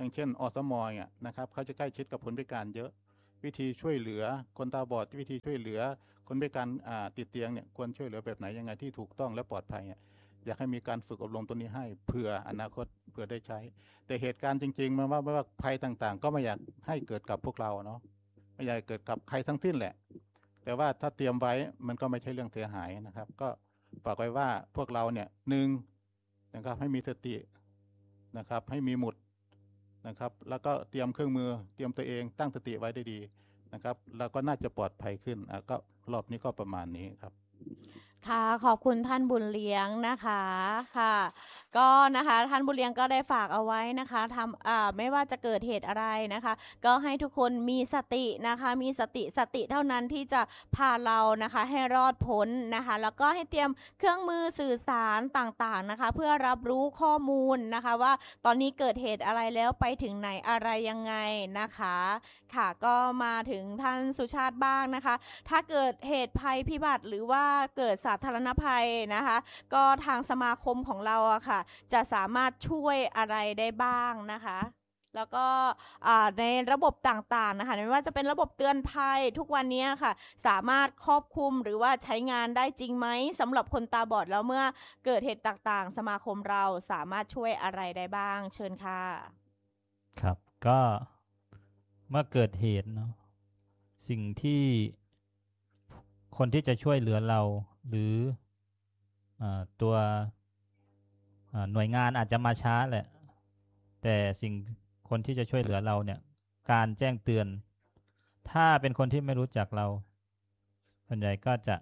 [SPEAKER 2] อย่างเช่นอสมเนี่ยนะครับเขาจะใกล้ชิดกับคนพิการเยอะวิธีช่วยเหลือคนตาบอดวิธีช่วยเหลือคนพิการติดเตียงเนี่ยควรช่วยเหลือแบบไหนยังไงที่ถูกต้องและปลอดภัยเนี่ยอยากให้มีการฝึกอบรมตัวนี้ให้เผื่ออนาคตเผื่อได้ใช้แต่เหตุการณ์จริงๆมันว่าภัยต่างๆก็ไม่อยากให้เกิดกับพวกเราเนาะไม่อยากเกิดกับใครทั้งสิ้นแหละแต่ว่าถ้าเตรียมไว้มันก็ไม่ใช่เรื่องเสียหายนะครับก็ฝากไว้ว่าพวกเราเนี่ยนะครับให้มีสตินะครับให้มีหมุดนะครับแล้วก็เตรียมเครื่องมือเตรียมตัวเองตั้งสติไว้ได้ดีนะครับแล้วก็น่าจะปลอดภัยขึ้นก็รอบนี้ก็ประมาณนี้ครับ
[SPEAKER 1] ค่ะขอบคุณท่านบุญเลี้ยงนะคะค่ะก็นะคะท่านบุญเลี้ยงก็ได้ฝากเอาไว้นะคะไม่ว่าจะเกิดเหตุอะไรนะคะก็ให้ทุกคนมีสตินะคะมีสติเท่านั้นที่จะพาเรานะคะให้รอดพ้นนะคะแล้วก็ให้เตรียมเครื่องมือสื่อสารต่างๆนะคะเพื่อรับรู้ข้อมูลนะคะว่าตอนนี้เกิดเหตุอะไรแล้วไปถึงไหนอะไรยังไงนะคะค่ะก็มาถึงท่านสุชาติบ้างนะคะถ้าเกิดเหตุภัยพิบัติหรือว่าเกิดสาธารณภัยนะคะก็ทางสมาคมของเราอะค่ะจะสามารถช่วยอะไรได้บ้างนะคะแล้วก็ในระบบต่างๆนะคะไม่ว่าจะเป็นระบบเตือนภัยทุกวันนี้ค่ะสามารถครอบคลุมหรือว่าใช้งานได้จริงไหมสำหรับคนตาบอดแล้วเมื่อเกิดเหตุต่างๆสมาคมเราสามารถช่วยอะไรได้บ้างเชิญค่ะ
[SPEAKER 3] ครับก็เมื่อเกิดเหตุเนาะสิ่งที่คนที่จะช่วยเหลือเราหรือตัวหน่วยงานอาจจะมาช้าแหละแต่คนที่จะช่วยเหลือเราเนี่ยการแจ้งเตือนถ้าเป็นคนที่ไม่รู้จักเราส่วนใหญ่ก็จะ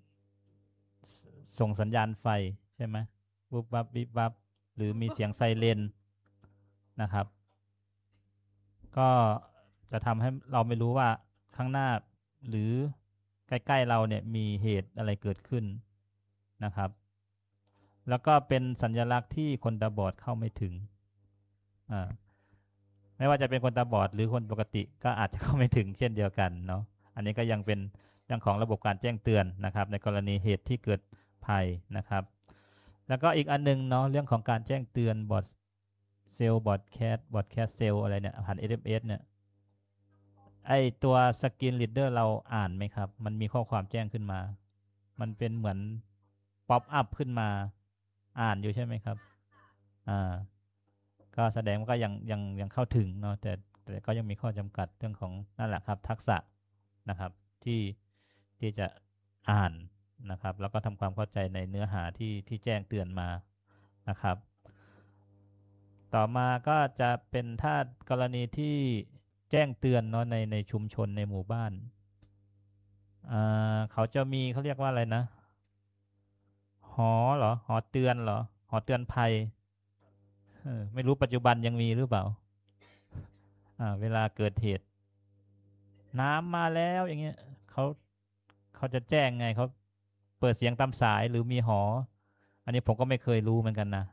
[SPEAKER 3] ส่งสัญญาณไฟใช่ไหมวุบวับวิบวับหรือมีเสียงไซเรนนะครับก็จะทำให้เราไม่รู้ว่าข้างหน้าหรือใกล้ๆเราเนี่ยมีเหตุอะไรเกิดขึ้นนะครับแล้วก็เป็นสัญลักษณ์ที่คนตาบอดเข้าไม่ถึงไม่ว่าจะเป็นคนตาบอดหรือคนปกติก็อาจจะเข้าไม่ถึงเช่นเดียวกันเนาะอันนี้ก็ยังเป็นเรื่องของระบบการแจ้งเตือนนะครับในกรณีเหตุที่เกิดภัยนะครับแล้วก็อีกอันนึงเนาะเรื่องของการแจ้งเตือนบอทเซลบอทแคสเซลอะไรเนี่ยผ่าน SMS เนี่ยไอตัวสกรีนรีดเดอร์เราอ่านไหมครับมันมีข้อความแจ้งขึ้นมามันเป็นเหมือนป๊อปอัพขึ้นมาอ่านอยู่ใช่ไหมครับก็แสดงว่าก็ยังเข้าถึงเนาะแต่ก็ยังมีข้อจำกัดเรื่องของนั่นแหละครับทักษะนะครับที่จะอ่านนะครับแล้วก็ทำความเข้าใจในเนื้อหาที่แจ้งเตือนมานะครับต่อมาก็จะเป็นถ้ากรณีที่แจ้งเตือนเนาะในชุมชนในหมู่บ้านเขาจะมีเขาเรียกว่าอะไรนะหอเหรอหอเตือนเหรอหอเตือนภัยไม่รู้ปัจจุบันยังมีหรือเปล่าเวลาเกิดเหตุน้ำมาแล้วอย่างเงี้ยเขาจะแจ้งไงเขาเปิดเสียงตามสายหรือมีหออันนี้ผมก็ไม่เคยรู้เหมือนกันนะ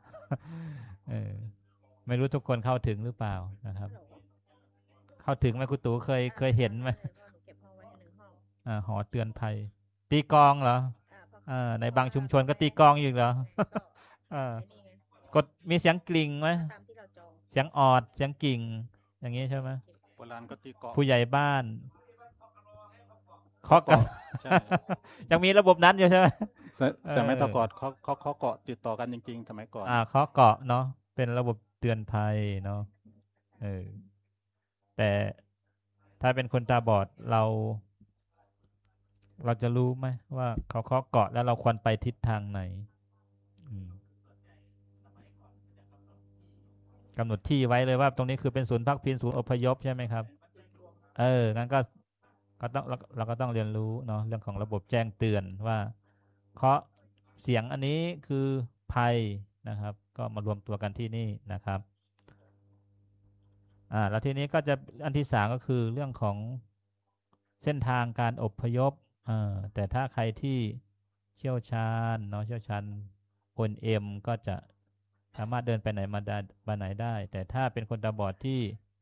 [SPEAKER 3] ไม่รู้ทุกคนเข้าถึงหรือเปล่านะครับเข้าถึงไหมคุณตู่เคยเห็นไหมหอเตือนภัยตีกองเหรอในบางชุมชนก็ตีกองอยู่เหรอกดมีเสียงกลิ่งไหมเสียงออดเสียงกิ่งอย่างนี้ใช่ไหม
[SPEAKER 2] โบราณก็ตีเกาะ
[SPEAKER 3] ผู้ใหญ่บ้านเคาะกันยังมีระบบนั้นอยู่ใช่ไหม
[SPEAKER 2] สมัยตะก่อนเขาเกาะติดต่อกันจริงๆสมัยก่อน
[SPEAKER 3] เคาะเกาะเนาะเป็นระบบเตือนภัยเนาะแต่ถ้าเป็นคนตาบอดเราจะรู้ไหมว่าเขาเคาะเกาะแล้วเราควรไปทิศทางไหนกำหนดที่ไว้เลยว่าตรงนี้คือเป็นศูนย์พักพิงศูนย์อพยพใช่ไหมครับงั้นก็ต้องเราก็ต้องเรียนรู้เนาะเรื่องของระบบแจ้งเตือนว่าเคาะเสียงอันนี้คือภัยนะครับก็มารวมตัวกันที่นี่นะครับแล้วทีนี้ก็จะอันที่สามก็คือเรื่องของเส้นทางการอพยพแต่ถ้าใครที่เชี่ยวชาญเนาะเชี่ยวชาญONMก็จะสามารถเดินไปไหนมาไหนได้แต่ถ้าเป็นคนตาบอดที่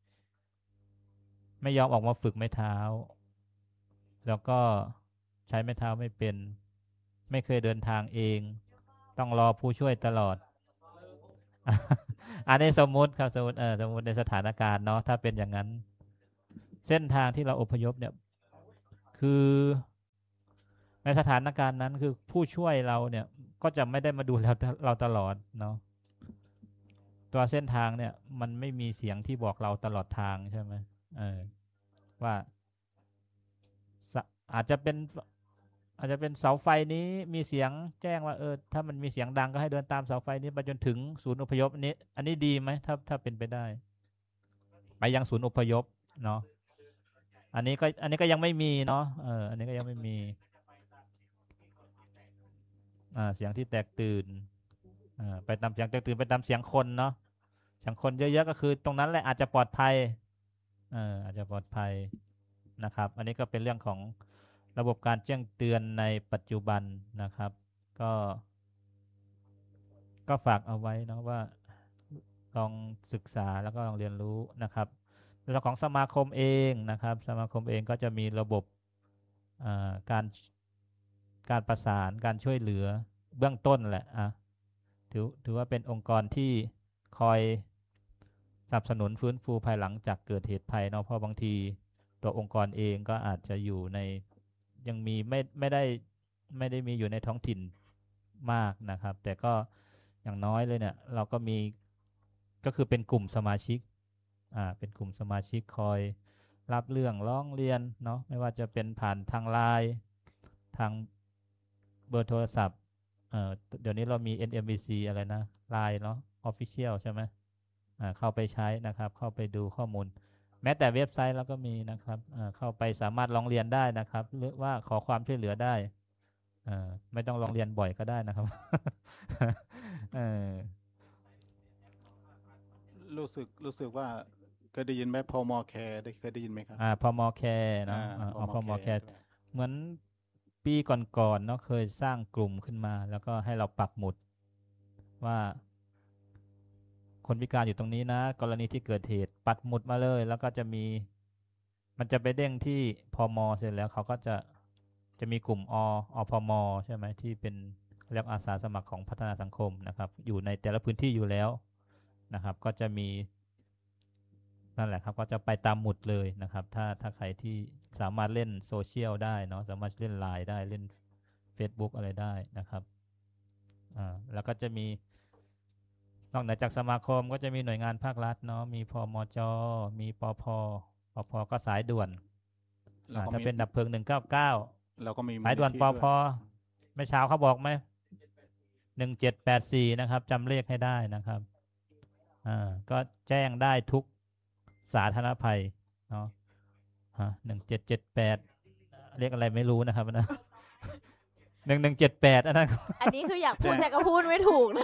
[SPEAKER 3] ไม่ยอมออกมาฝึกไม้เท้าแล้วก็ใช้ไม้เท้าไม่เป็นไม่เคยเดินทางเองต้องรอผู้ช่วยตลอดอันนี้สมมุติครับสมมติในสถานการณ์เนาะถ้าเป็นอย่างนั้น เส้นทางที่เราอพยพเนี่ย คือในสถานการณ์นั้นคือผู้ช่วยเราเนี่ย ก็จะไม่ได้มาดูเราตลอดเนาะตัวเส้นทางเนี่ย มันไม่มีเสียงที่บอกเราตลอดทางใช่ไหมว่าอาจจะเป็นเสาไฟนี้มีเสียงแจ้งว่าถ้ามันมีเสียงดังก็ให้เดินตามเสาไฟนี้ไปจนถึงศูนย์อพยพอันนี้ดีไหมถ้าเป็นไปได้ไปยังศูนย์อพยพเนาะอันนี้ก็ยังไม่มีเนาะอันนี้ก็ยังไม่มีเสียงที่แตกตื่นไปตามเสียงแตกตื่นไปตามเสียงคนเนาะเสียงคนเยอะๆก็คือตรงนั้นแหละอาจจะปลอดภัยอาจจะปลอดภัยนะครับอันนี้ก็เป็นเรื่องของระบบการแจ้งเตือนในปัจจุบันนะครับก็ฝากเอาไว้นะว่าลองศึกษาแล้วก็ลองเรียนรู้นะครับในเรื่องของสมาคมเองนะครับสมาคมเองก็จะมีระบบการประสานการช่วยเหลือเบื้องต้นแหละถือว่าเป็นองค์กรที่คอยสนับสนุนฟื้นฟูภายหลังจากเกิดเหตุภัยเนาะเพราะบางทีตัวองค์กรเองก็อาจจะอยู่ในยังมีไม่ได้มีอยู่ในท้องถิ่นมากนะครับแต่ก็อย่างน้อยเลยเนี่ยเราก็มีก็คือเป็นกลุ่มสมาชิกเป็นกลุ่มสมาชิกคอยรับเรื่องร้องเรียนเนาะไม่ว่าจะเป็นผ่านทางไลน์ทางเบอร์โทรศัพท์เดี๋ยวนี้เรามี NMBC อะไรนะไลน์เนาะ Official ใช่ไหมเข้าไปใช้นะครับเข้าไปดูข้อมูลแม้แต่เว็บไซต์เราก็มีนะครับเข้าไปสามารถร้องเรียนได้นะครับหรือว่าขอความช่วยเหลือได้ไม่ต้องร้องเรียนบ่อยก็ได้นะครับ
[SPEAKER 2] รู้สึกว่าเคยได้ยินไหมพมแคร์เคยได้ยินไหมครับ
[SPEAKER 3] พมแคร์เนาะพมแคร์เหมือนปีก่อนๆเนาะเคยสร้างกลุ่มขึ้นมาแล้วก็ให้เราปักหมุดว่าคนพิการอยู่ตรงนี้นะกรณีที่เกิดเหตุปักหมุดมาเลยแล้วก็มันจะไปเด้งที่พมเสร็จแล้วเขาก็จะมีกลุ่มอพมใช่ไหมที่เป็นเรียกอาสาสมัครของพัฒนาสังคมนะครับอยู่ในแต่ละพื้นที่อยู่แล้วนะครับก็จะมีนั่นแหละครับก็จะไปตามหมุดเลยนะครับถ้าใครที่สามารถเล่นโซเชียลได้เนาะสามารถเล่นไลน์ได้เล่น Facebook อะไรได้นะครับแล้วก็จะมีนอกจากสมาคมก็จะมีหน่วยงานภาครัฐเนาะมีพมจ.มีปพก็สายด่วนถ้าเป็นดับเพลิง199
[SPEAKER 2] เราก็มี
[SPEAKER 3] สายด่วนปพไม่เช้าเขาบอกไหม1784นะครับจำเลขให้ได้นะครับก็แจ้งได้ทุกสาธารณภัยเนาะ1778เรียกอะไรไม่รู้นะครับนะ1178อัน
[SPEAKER 1] นี้คืออยากพูดแต่ก็พูดไม่ถูกนะ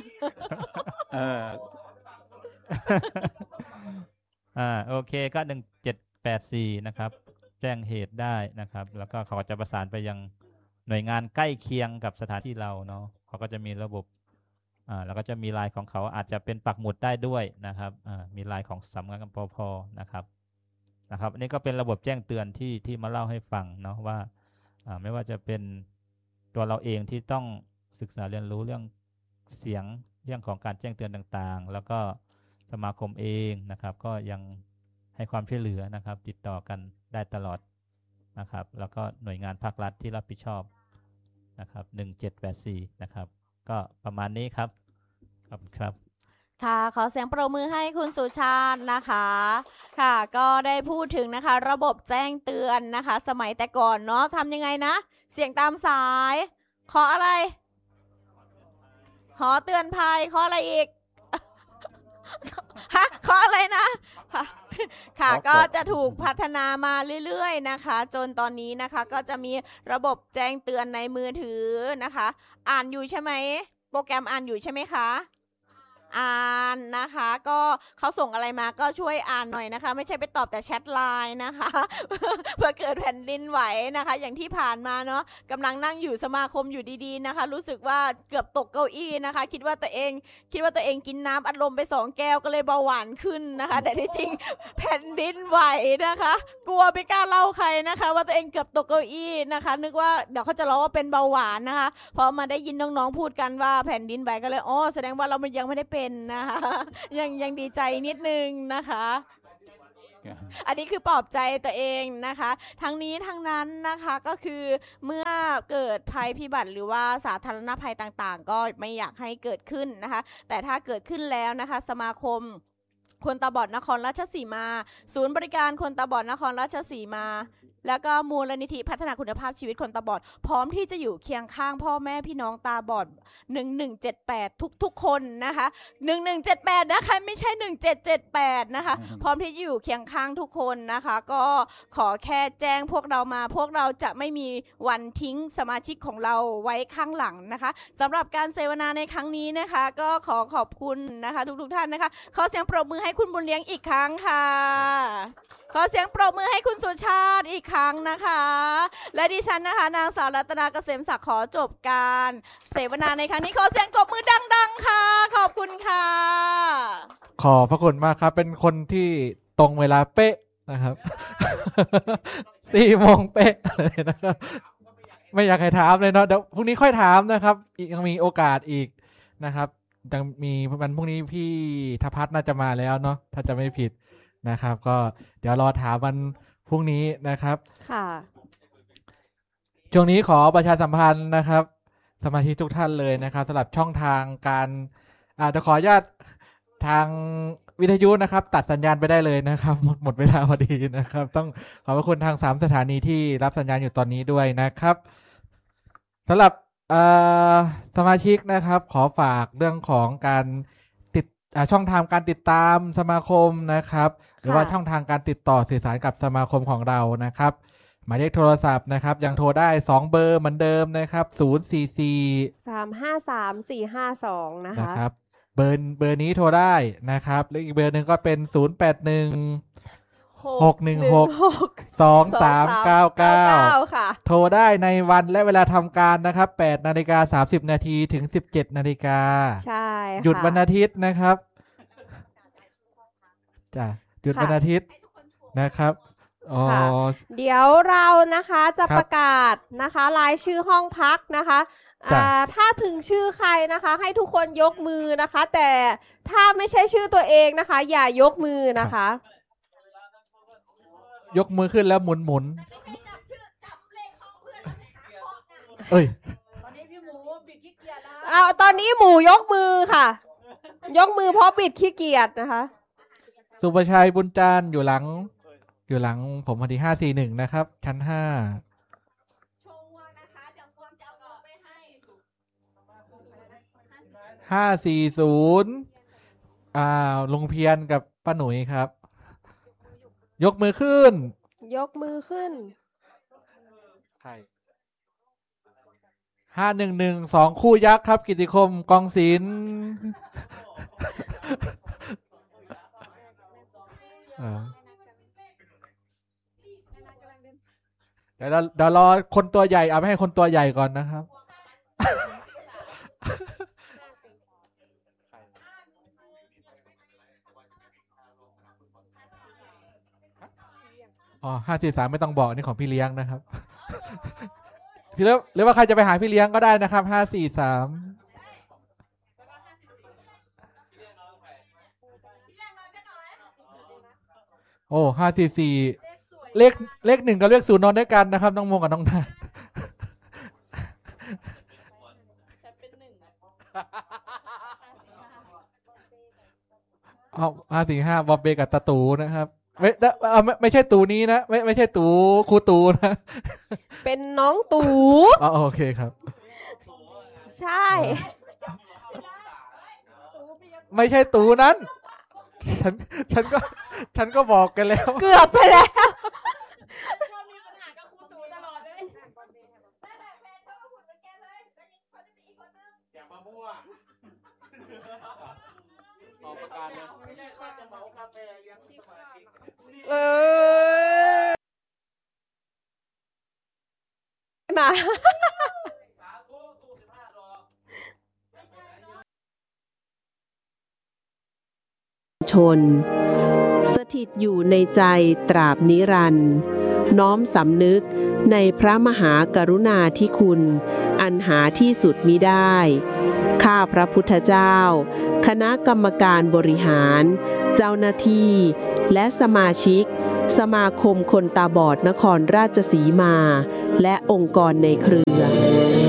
[SPEAKER 3] โอเคก็1784นะครับแจ้งเหตุได้นะครับแล้วก็เขาจะประสานไปยังหน่วยงานใกล้เคียงกับสถานที่เราเนาะเขาก็จะมีระบบแล้วก็จะมีไลน์ของเขาอาจจะเป็นปักหมุดได้ด้วยนะครับมีไลน์ของสำนักงานปภนะครับอันนี้ก็เป็นระบบแจ้งเตือนที่มาเล่าให้ฟังเนาะว่าไม่ว่าจะเป็นตัวเราเองที่ต้องศึกษาเรียนรู้เรื่องเสียงเรื่องของการแจ้งเตือนต่างๆแล้วก็สมาคมเองนะครับก็ยังให้ความช่วยเหลือนะครับติดต่อกันได้ตลอดนะครับแล้วก็หน่วยงานภาครัฐที่รับผิดชอบนะครับ1784นะครับก็ประมาณนี้ครับขอบคุณครับ
[SPEAKER 1] ค่ะขอเสียงปรบมือให้คุณสุชาตินะคะค่ะก็ได้พูดถึงนะคะระบบแจ้งเตือนนะคะสมัยแต่ก่อนเนาะทำยังไงนะเสียงตามสายขออะไรขอเตือนภัยขออะไรอีกฮะขออะไรนะค่ะก็จะถูกพัฒนามาเรื่อยๆนะคะจนตอนนี้นะคะก็จะมีระบบแจ้งเตือนในมือถือนะคะอ่านอยู่ใช่ไหมโปรแกรมอ่านอยู่ใช่ไหมคะอ่านนะคะก็เขาส่งอะไรมาก็ช่วยอ่านหน่อยนะคะไม่ใช่ไปตอบแต่แชทไลน์นะคะเพื่อเกิดแผ่นดินไหวนะคะอย่างที่ผ่านมาเนาะกำลังนั่งอยู่สมาคมอยู่ดีๆนะคะรู้สึกว่าเกือบตกเก้าอี้นะคะคิดว่าตัวเองกินน้ำอัดลมไป2 แก้วก็เลยเบาหวานขึ้นนะคะแต่ที่จริงแผ่นดินไหวนะคะกลัวไม่กล้าเล่าใครนะคะว่าตัวเองเกือบตกเก้าอี้นะคะนึกว่าเดี๋ยวเขาจะล้อว่าเป็นเบาหวานนะคะพอมาได้ยินน้องๆพูดกันว่าแผ่นดินไหวก็เลยแสดงว่าเรายังไม่ได้เป็นเป็นนะคะยังดีใจนิดนึงนะคะ อันนี้คือปลอบใจตัวเองนะคะทั้งนี้ทั้งนั้นนะคะก็คือเมื่อเกิดภัยพิบัติหรือว่าสาธารณภัยต่างๆก็ไม่อยากให้เกิดขึ้นนะคะแต่ถ้าเกิดขึ้นแล้วนะคะสมาคมคนตาบอดนครราชสีมาศูนย์บริการคนตาบอดนครราชสีมาแล้วก็มูลนิธิพัฒนาคุณภาพชีวิตคนตาบอดพร้อมที่จะอยู่เคียงข้างพ่อแม่พี่น้องตาบอด1178ทุกคนนะคะ1178นะคะไม่ใช่1778นะคะพร้อมที่จะอยู่เคียงข้างทุกคนนะคะก็ขอแค่แจ้งพวกเรามาพวกเราจะไม่มีวันทิ้งสมาชิกของเราไว้ข้างหลังนะคะสำหรับการเสวนาในครั้งนี้นะคะก็ขอขอบคุณนะคะทุกท่านนะคะขอเสียงปรบมือให้คุณบุญเลี้ยงอีกครั้งค่ะขอเสียงปรบมือให้คุณสุชาติอีกครั้งนะคะและดิฉันนะคะนางสาวรัตนาเกษมศักดิ์ขอจบการเสวนาในครั้งนี้ขอเสียงปรบมือดังๆค่ะขอบคุณค่ะ
[SPEAKER 4] ขอบพระคุณมากครับเป็นคนที่ตรงเวลาเป๊ะนะครับ 4 โมงเป๊ะเลยนะครับไม่อยากให้ถามเลยเนาะเดี๋ยวพรุ่งนี้ค่อยถามนะครับยังมีโอกาสอีกนะครับยังมีวันพรุ่งนี้พี่ธพัฒน์น่าจะมาแล้วเนาะถ้าจะไม่ผิดนะครับก็เดี๋ยวรอถามวันพรุ่งนี้นะครับ
[SPEAKER 1] ค่ะ
[SPEAKER 4] ช่วงนี้ขอประชาสัมพันธ์นะครับสมาชิกทุกท่านเลยนะครับสำหรับช่องทางการจะขออนุญาตทางวิทยุนะครับตัดสัญญาณไปได้เลยนะครับหมดเวลาพอดีนะครับต้องขอบพระคุณทาง3สถานีที่รับสัญญาณอยู่ตอนนี้ด้วยนะครับสำหรับสมาชิกนะครับขอฝากเรื่องของการช่องทางการติดตามสมาคมนะครับหรือว่าช่องทางการติดต่อสื่อสารกับสมาคมของเรานะครับหมายเลขโทรศัพท์นะครับยังโทรได้2เบอร์เหมือนเดิมนะครับ044
[SPEAKER 5] 353 452
[SPEAKER 4] นะครับเบอร์นี้โทรได้นะครับและอีกเบอร์หนึ่งก็เป็น081-616-2399
[SPEAKER 5] ค่ะ
[SPEAKER 4] โทรได้ในวันและเวลาทำการนะครับ8:30 นาทีถึง 17 นาฬิกา
[SPEAKER 5] ใช่
[SPEAKER 4] หยุดวันอาทิตย์นะครับจ้ะหยุดวันอาทิตย์นะครับอ๋อ
[SPEAKER 5] เดี๋ยวเรานะคะจะประกาศนะคะรายชื่อห้องพักนะคะถ้าถึงชื่อใครนะคะให้ทุกคนยกมือนะคะแต่ถ้าไม่ใช่ชื่อตัวเองนะคะอย่ายกมือนะคะ
[SPEAKER 4] ยกมือขึ้นแล้วหมุนเอ้ย
[SPEAKER 5] ตอนนี้หมูยกมือค่ะยกมือเพราะบิดขี้เกียจนะคะ
[SPEAKER 4] สุภชัยบุญจานอยู่หลังผมพอดี541นะครับชั้น5540ลุงเพียรกับป้าหนุ่ยครับยกมือขึ้นใคร511 2คู่ยักษ์ครับกิติคมกองศิลป์เดี๋ยวรอคนตัวใหญ่เอาไปให้คนตัวใหญ่ก่อนนะครับ543ไม่ต้องบอกนี่ของพี่เลี้ยงนะครับพี่เลี้ยงหรือว่าใครจะไปหาพี่เลี้ยงก็ได้นะครับ543โอ้544เลข1กับเลข0นอนด้วยกันนะครับน้องมงกับน้องนัน545บอบเบกับตาตูนะครับไม่ใช่ตูนี้นะไม่ใช่ตูครูตูนะ
[SPEAKER 5] เป็นน้องตู
[SPEAKER 4] โอเคครับ
[SPEAKER 5] ใช่
[SPEAKER 4] ไม่ใช่ตูนั้นฉันก็บอกกันแล้ว
[SPEAKER 5] เกือบไปแล้วมีปัญหากับครูตูตลอดเลย
[SPEAKER 4] อย่ามามั่วออกประกาศเลยไม่ได้ค่าจะเหมากาแฟเลี้ยงสมาชิก
[SPEAKER 5] มา
[SPEAKER 6] ชนสถิตอยู่ในใจตราบนิรันดร์น้อมสำนึกในพระมหากรุณาธิคุณอันอันหาที่สุดมิได้ ข้าพระพุทธเจ้าคณะกรรมการบริหารเจ้าหน้าที่และสมาชิกสมาคมคนตาบอดนครราชสีมาและองค์กรในเครือ